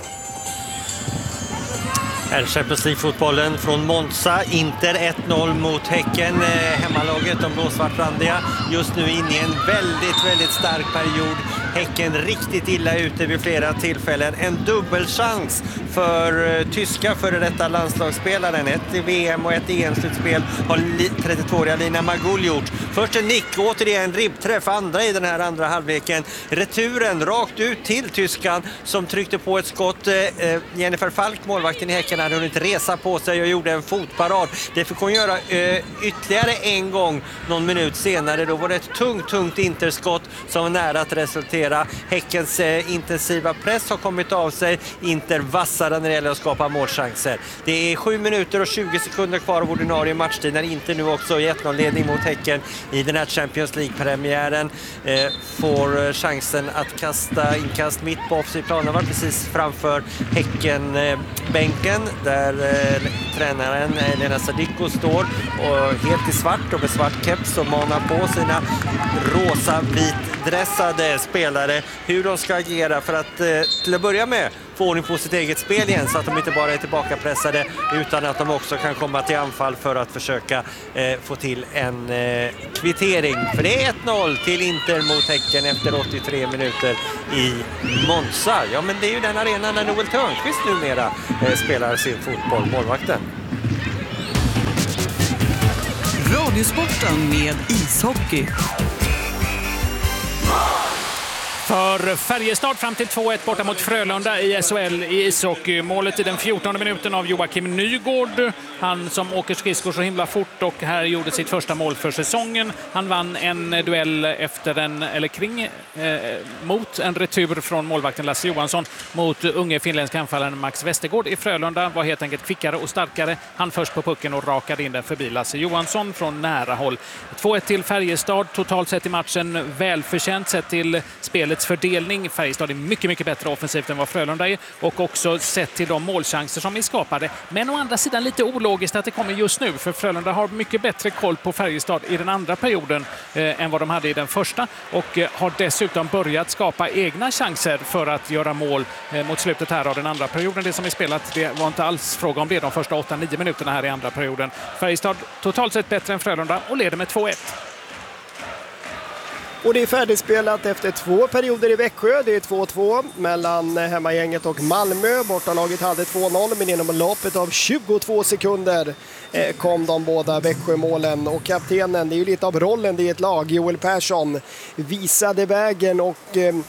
Här Champions League-fotbollen från Monza. Inter ett noll mot Häcken. Hemmalaget, de blåsvartrandiga, just nu inne i en väldigt, väldigt stark period. Häcken riktigt illa ute vid flera tillfällen. En dubbelchans för tyska före detta landslagsspelaren. Ett i V M och ett i E M-slutspel har trettiotvååriga Lina Magull gjort. Först en nick, återigen ribbträff, andra i den här andra halvleken. Returen rakt ut till tyskan som tryckte på ett skott. Jennifer Falk, målvakten i Häcken, hade hunnit resa på sig och gjorde en fotparad. Det fick hon göra eh, ytterligare en gång någon minut senare. Då var det ett tungt, tungt interskott som var nära att resultera. Häckens eh, intensiva press har kommit av sig. Inter vassare när det gäller att skapa målchanser. Det är sju minuter och tjugo sekunder kvar av ordinarie matchtid när Inter nu också i ett noll-ledning mot Häcken i den här Champions League-premiären eh, får chansen att kasta inkast mitt på offside-planen. Var precis framför Häcken-bänken eh, där eh, tränaren eh, Lena Sadiko står och helt i svart och med svart keps och manar på sina rosa vitdressade spelare hur de ska agera för att eh, till att börja med få ordning på sitt eget spel igen så att de inte bara är tillbakapressade utan att de också kan komma till anfall för att försöka eh, få till en eh, kvittering. För det är ett noll till Inter mot Häcken efter åttiotre minuter i Monza. Ja, men det är ju den arenan där Noel Törnqvist numera eh, spelar sin fotboll, målvakten. Radiosporten med ishockey. För Färjestad fram till två ett borta mot Frölunda i S H L i ishockey. Målet i den fjortonde minuten av Joakim Nygård. Han som åker skridskor så himla fort och här gjorde sitt första mål för säsongen. Han vann en duell efter en, eller kring, eh, mot en retur från målvakten Lasse Johansson mot unge finländska anfallaren Max Westergård i Frölunda. Var helt enkelt kvickare och starkare. Han först på pucken och rakade in den förbi Lasse Johansson från nära håll. två ett till Färjestad. Totalt sett i matchen välförtjänt sett till spelet fördelning. Färjestad är mycket, mycket bättre offensivt än vad Frölunda är och också sett till de målchanser som är skapade. Men å andra sidan lite ologiskt att det kommer just nu för Frölunda har mycket bättre koll på Färjestad i den andra perioden eh, än vad de hade i den första och eh, har dessutom börjat skapa egna chanser för att göra mål eh, mot slutet här av den andra perioden. Det som är spelat, det var inte alls fråga om det de första åtta nio minuterna här i andra perioden. Färjestad totalt sett bättre än Frölunda och leder med två ett. Och det är färdigspelat efter två perioder i Växjö. Det är två två mellan hemmagänget och Malmö. Bortalaget hade två noll men inom loppet av tjugotvå sekunder kom de båda Växjömålen. Och kaptenen, det är ju lite av rollen i ett lag, Joel Persson, visade vägen och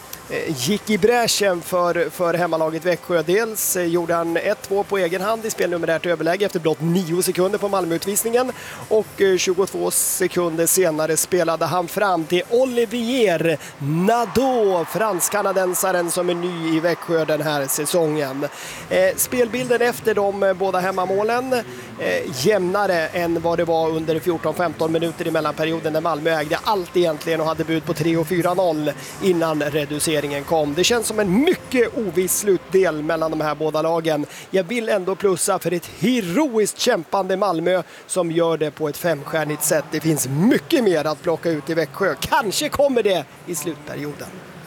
gick i bräschen för, för hemmalaget Växjö. Dels gjorde han ett två på egen hand i spelnumerärt överläge efter blott nio sekunder på Malmöutvisningen och tjugotvå sekunder senare spelade han fram till Olivier Nadeau, fransk-kanadensaren som är ny i Växjö den här säsongen. Eh, spelbilden efter de båda hemmamålen eh, jämnare än vad det var under fjorton femton minuter i mellanperioden när Malmö ägde allt egentligen och hade bud på tre och fyra noll innan reduceringen kom. Det känns som en mycket oviss slutdel mellan de här båda lagen. Jag vill ändå plussa för ett heroiskt kämpande Malmö som gör det på ett femstjärnigt sätt. Det finns mycket mer att plocka ut i Växjö. Kanske kommer det i slutperioden.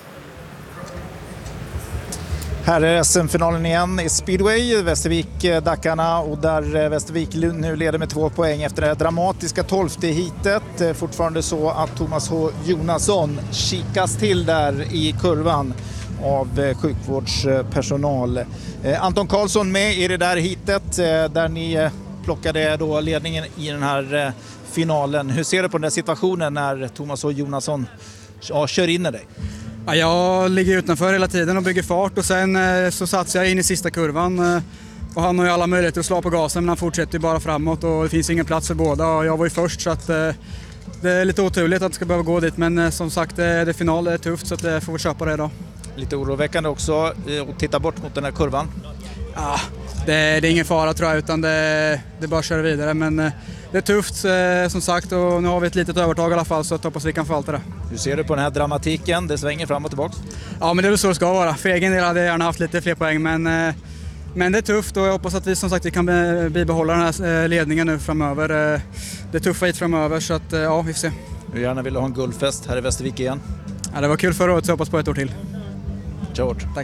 Här är S M-finalen igen i Speedway, Västervik-Dackarna och där Västervik nu leder med två poäng efter det dramatiska tolfte hitet. Fortfarande så att Thomas H. Jonasson kikas till där i kurvan av sjukvårdspersonal. Anton Karlsson med i det där hitet där ni plockade då ledningen i den här finalen. Hur ser du på den där situationen när Thomas H. Jonasson ja, kör in i dig? Ja, jag ligger utanför hela tiden och bygger fart och sen eh, så satsar jag in i sista kurvan eh, och han har ju alla möjligheter att slå på gasen men han fortsätter ju bara framåt och det finns ingen plats för båda och jag var ju först så att eh, det är lite oturligt att det ska behöva gå dit men eh, som sagt eh, det är final, det är tufft så att jag eh, får köpa det idag. Lite oroväckande också eh, att titta bort mot den här kurvan. Ja, det, det är ingen fara tror jag utan det, det bara köra vidare men eh, det är tufft eh, som sagt och nu har vi ett litet övertag i alla fall så jag hoppas vi kan förvalta det. Hur ser du på den här dramatiken? Det svänger fram och tillbaka. Ja men det är väl så det ska vara. För egen del hade jag gärna haft lite fler poäng men, eh, men det är tufft och jag hoppas att vi som sagt vi kan bibehålla den här ledningen nu framöver. Eh, det är tuffa hit framöver så att eh, ja vi får se. Hur gärna vill du ha en guldfest här i Västervik igen? Ja det var kul förra året så jag hoppas på ett år till. Kör hårt. Tack.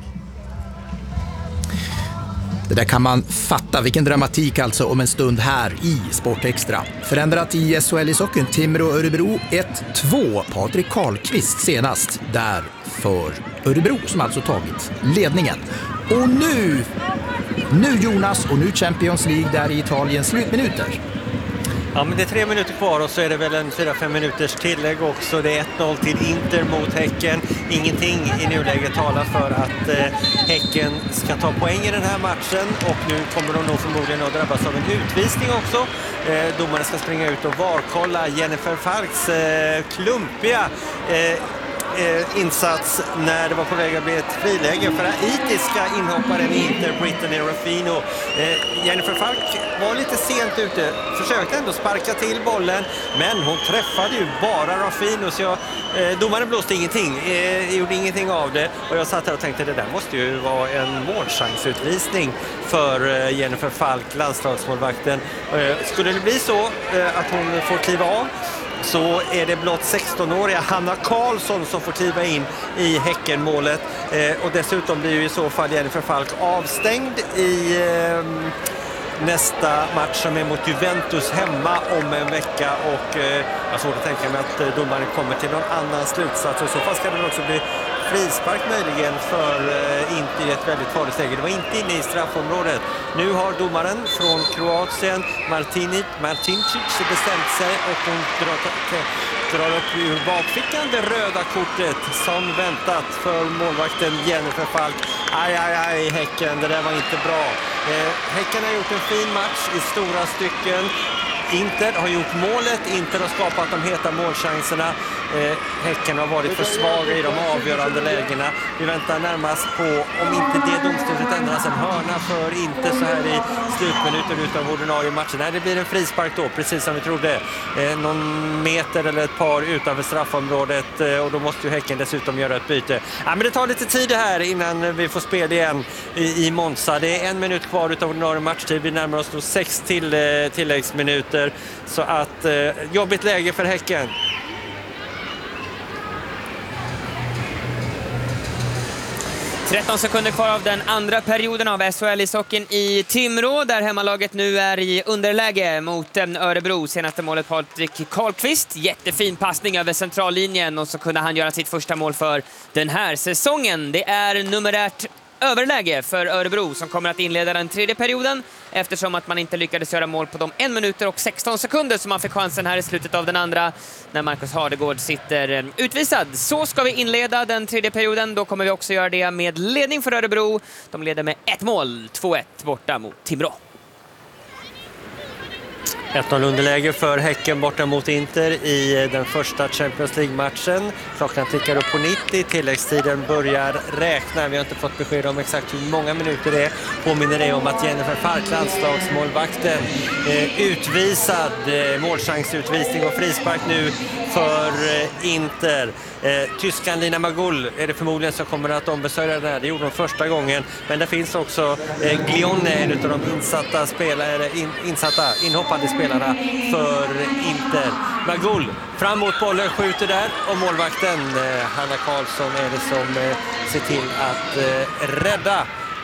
Det där kan man fatta, vilken dramatik alltså om en stund här i Sportextra. Förändrat i S H L-ishockeyn, Timrå-Örebro ett två. Patrik Karlqvist senast där för Örebro som alltså tagit ledningen. Och nu, nu Jonas och nu Champions League där i Italien slutminuter. Ja, men det är tre minuter kvar och så är det väl en fyra fem minuters tillägg också. Det är ett noll till Inter mot Häcken. Ingenting i nuläget talar för att eh, Häcken ska ta poäng i den här matchen och nu kommer de nog förmodligen att drabbas av en utvisning också. Eh, domaren ska springa ut och varkolla Jennifer Falks eh, klumpiga eh, Eh, insats när det var på väg att bli ett friläge för haitiska inhopparen i Inter, Brittany Ruffino. Eh, Jennifer Falk var lite sent ute, försökte ändå sparka till bollen, men hon träffade ju bara Ruffino, så jag, eh, domaren blåste ingenting, eh, gjorde ingenting av det, och jag satt här och tänkte det där måste ju vara en målchansutvisning för eh, Jennifer Falk, landslagsmålvakten. Eh, skulle det bli så eh, att hon får kliva av, så är det blott sexton-åriga Hanna Karlsson som får kliva in i Häckenmålet. Eh, och dessutom blir ju i så fall Jennifer Falk avstängd i eh, nästa match som är mot Juventus hemma om en vecka. Och eh, jag såg att tänka mig att domaren kommer till någon annan slutsats. Och i så fall ska det också bli frispark möjligen för eh, inte i ett väldigt farligt läge. Det var inte inne i straffområdet. Nu har domaren från Kroatien, Martinic, Martincic, bestämt sig och hon drar, drar upp ur bakfickan det röda kortet som väntat för målvakten Jennifer Falk. Aj, aj, aj, Häcken, det där var inte bra. Eh, Häcken har gjort en fin match i stora stycken. Inter har gjort målet, Inter har skapat de heta målchanserna. Eh, Häcken har varit för svaga i de avgörande lägena. Vi väntar närmast på, om inte det domslutet ändras, en hörna för Inter så här i slutminuten utav ordinarie matchen. Nej, det blir en frispark då, precis som vi trodde. Eh, någon meter eller ett par utanför straffområdet eh, och då måste ju Häcken dessutom göra ett byte. Ja, men det tar lite tid här innan vi får spel igen i, i Monza. Det är en minut kvar utav ordinarie matchtid. Vi närmar oss då sex till, eh, tilläggsminuter. Så att eh, jobbigt läge för Häcken. tretton sekunder kvar av den andra perioden av S H L-ishockeyn i Timrå, där hemmalaget nu är i underläge mot Örebro. Senaste målet Patrik Karlqvist. Jättefin passning över centrallinjen och så kunde han göra sitt första mål för den här säsongen. Det är numerärt överläge för Örebro som kommer att inleda den tredje perioden eftersom att man inte lyckades göra mål på de en minuter och sexton sekunder som man fick chansen här i slutet av den andra när Marcus Hardegård sitter utvisad. Så ska vi inleda den tredje perioden. Då kommer vi också göra det med ledning för Örebro. De leder med ett mål, två ett borta mot Timrå. ett noll underläge för Häcken borta mot Inter i den första Champions League-matchen. Klockan tickar upp på nittio, tilläggstiden börjar räkna. Vi har inte fått besked om exakt hur många minuter det är. Påminner det om att Jennifer Falk, landslagsmålvakten, eh, utvisad, eh, målchansutvisning och frispark nu för eh, Inter. Eh, Tyskan Lina Magull är det förmodligen som kommer att ombesörja det här. Det gjorde de första gången. Men det finns också eh, Glione, en av de insatta, spelare, in, insatta inhoppande spelarna för Inter. Magull fram mot bollen, skjuter där och målvakten eh, Hanna Karlsson är det som eh, ser till att eh, rädda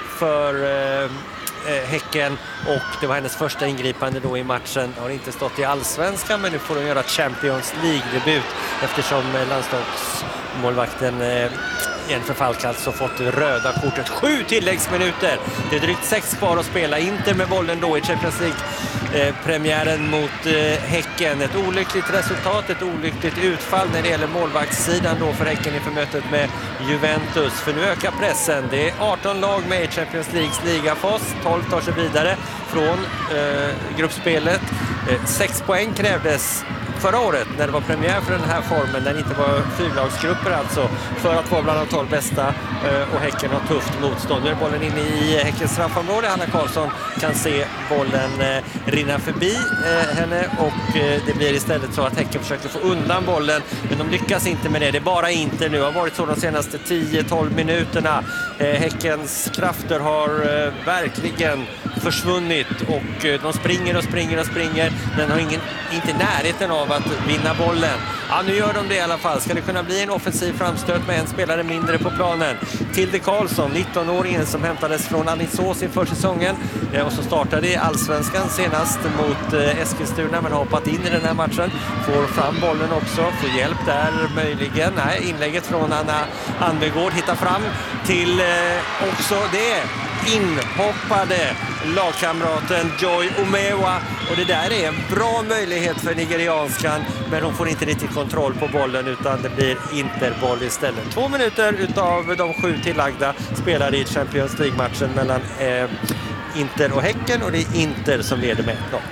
för eh, Häcken, och det var hennes första ingripande då i matchen. Har inte stått i allsvenskan, men nu får hon göra Champions League-debut eftersom landslagsmålvakten eh, Jennifer Falk alltså fått röda kortet. Sju tilläggsminuter. Det är drygt sex kvar att spela. Inter med bollen då i Champions League-premiären mot eh, Häcken. Ett olyckligt resultat, ett olyckligt utfall när det gäller målvaktssidan då för Häcken inför mötet med Juventus. För nu ökar pressen. Det är arton lag med i Champions Leagues ligafas. tolv tar sig vidare från eh, gruppspelet. Eh, sex poäng krävdes förra året när det var premiär för den här formen, när det inte var fyrlagsgrupper alltså, för att vara bland de tolv bästa, och Häcken har tufft motstånd. Nu är bollen inne i Häckens straffområde. Hanna Karlsson kan se bollen rinna förbi henne och det blir istället så att Häcken försöker få undan bollen, men de lyckas inte med det. Det är bara Inter nu, har varit så de senaste tio tolv minuterna. Häckens krafter har verkligen försvunnit och de springer och springer och springer. Den har ingen, inte i närheten av att vinna bollen. Ja, nu gör de det i alla fall. Ska det kunna bli en offensiv framstöt med en spelare mindre på planen? Tilde Karlsson, nitton-åringen som hämtades från Alingsås inför säsongen och som startade i Allsvenskan senast mot Eskilstuna, men har hoppat in i den här matchen. Får fram bollen också, får hjälp där möjligen. Nej, inlägget från Anna Anvegård hittar fram till eh, också det. inhoppade lagkamraten Joy Omewa. Och det där är en bra möjlighet för nigerianskan, men hon får inte riktigt kontroll på bollen utan det blir Interboll istället. Två minuter utav de sju tillagda spelar i Champions League-matchen mellan eh, Inter och Häcken, och det är Inter som leder med ett noll.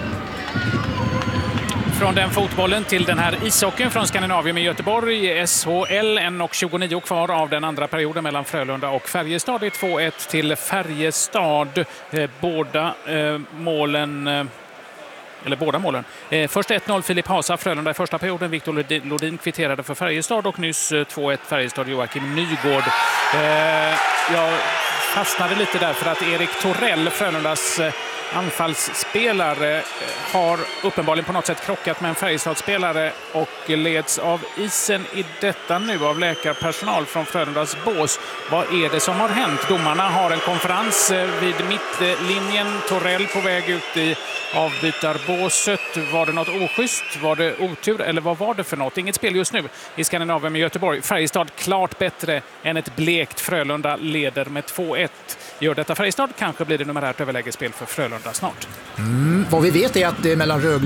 Från den fotbollen till den här ishockeyn från Skandinavien i Göteborg. S H L, en och tjugonio kvar av den andra perioden mellan Frölunda och Färjestad. Det är två ett till Färjestad. Eh, båda eh, målen... Eh, eller båda målen. Eh, först ett noll Filip Hasa, Frölunda i första perioden. Viktor Lodin kvitterade för Färjestad och nyss eh, två ett Färjestad, Joakim Nygård. Eh, jag fastnade lite där för att Erik Torell, Frölundas eh, anfallsspelare, har uppenbarligen på något sätt krockat med en Färjestadspelare och leds av isen i detta nu av läkarpersonal från Frölundas bås. Vad är det som har hänt? Domarna har en konferens vid mittlinjen. Torell på väg ut i avbytarbåset. Var det något oschysst? Var det otur? Eller vad var det för något? Inget spel just nu i Skandinavien med Göteborg. Färjestad klart bättre än ett blekt Frölunda, leder med två ett. Gör detta Färjestad, kanske blir det numerärt överlägesspel för Frölunda snart. Mm, vad vi vet är att det är mellan Rögle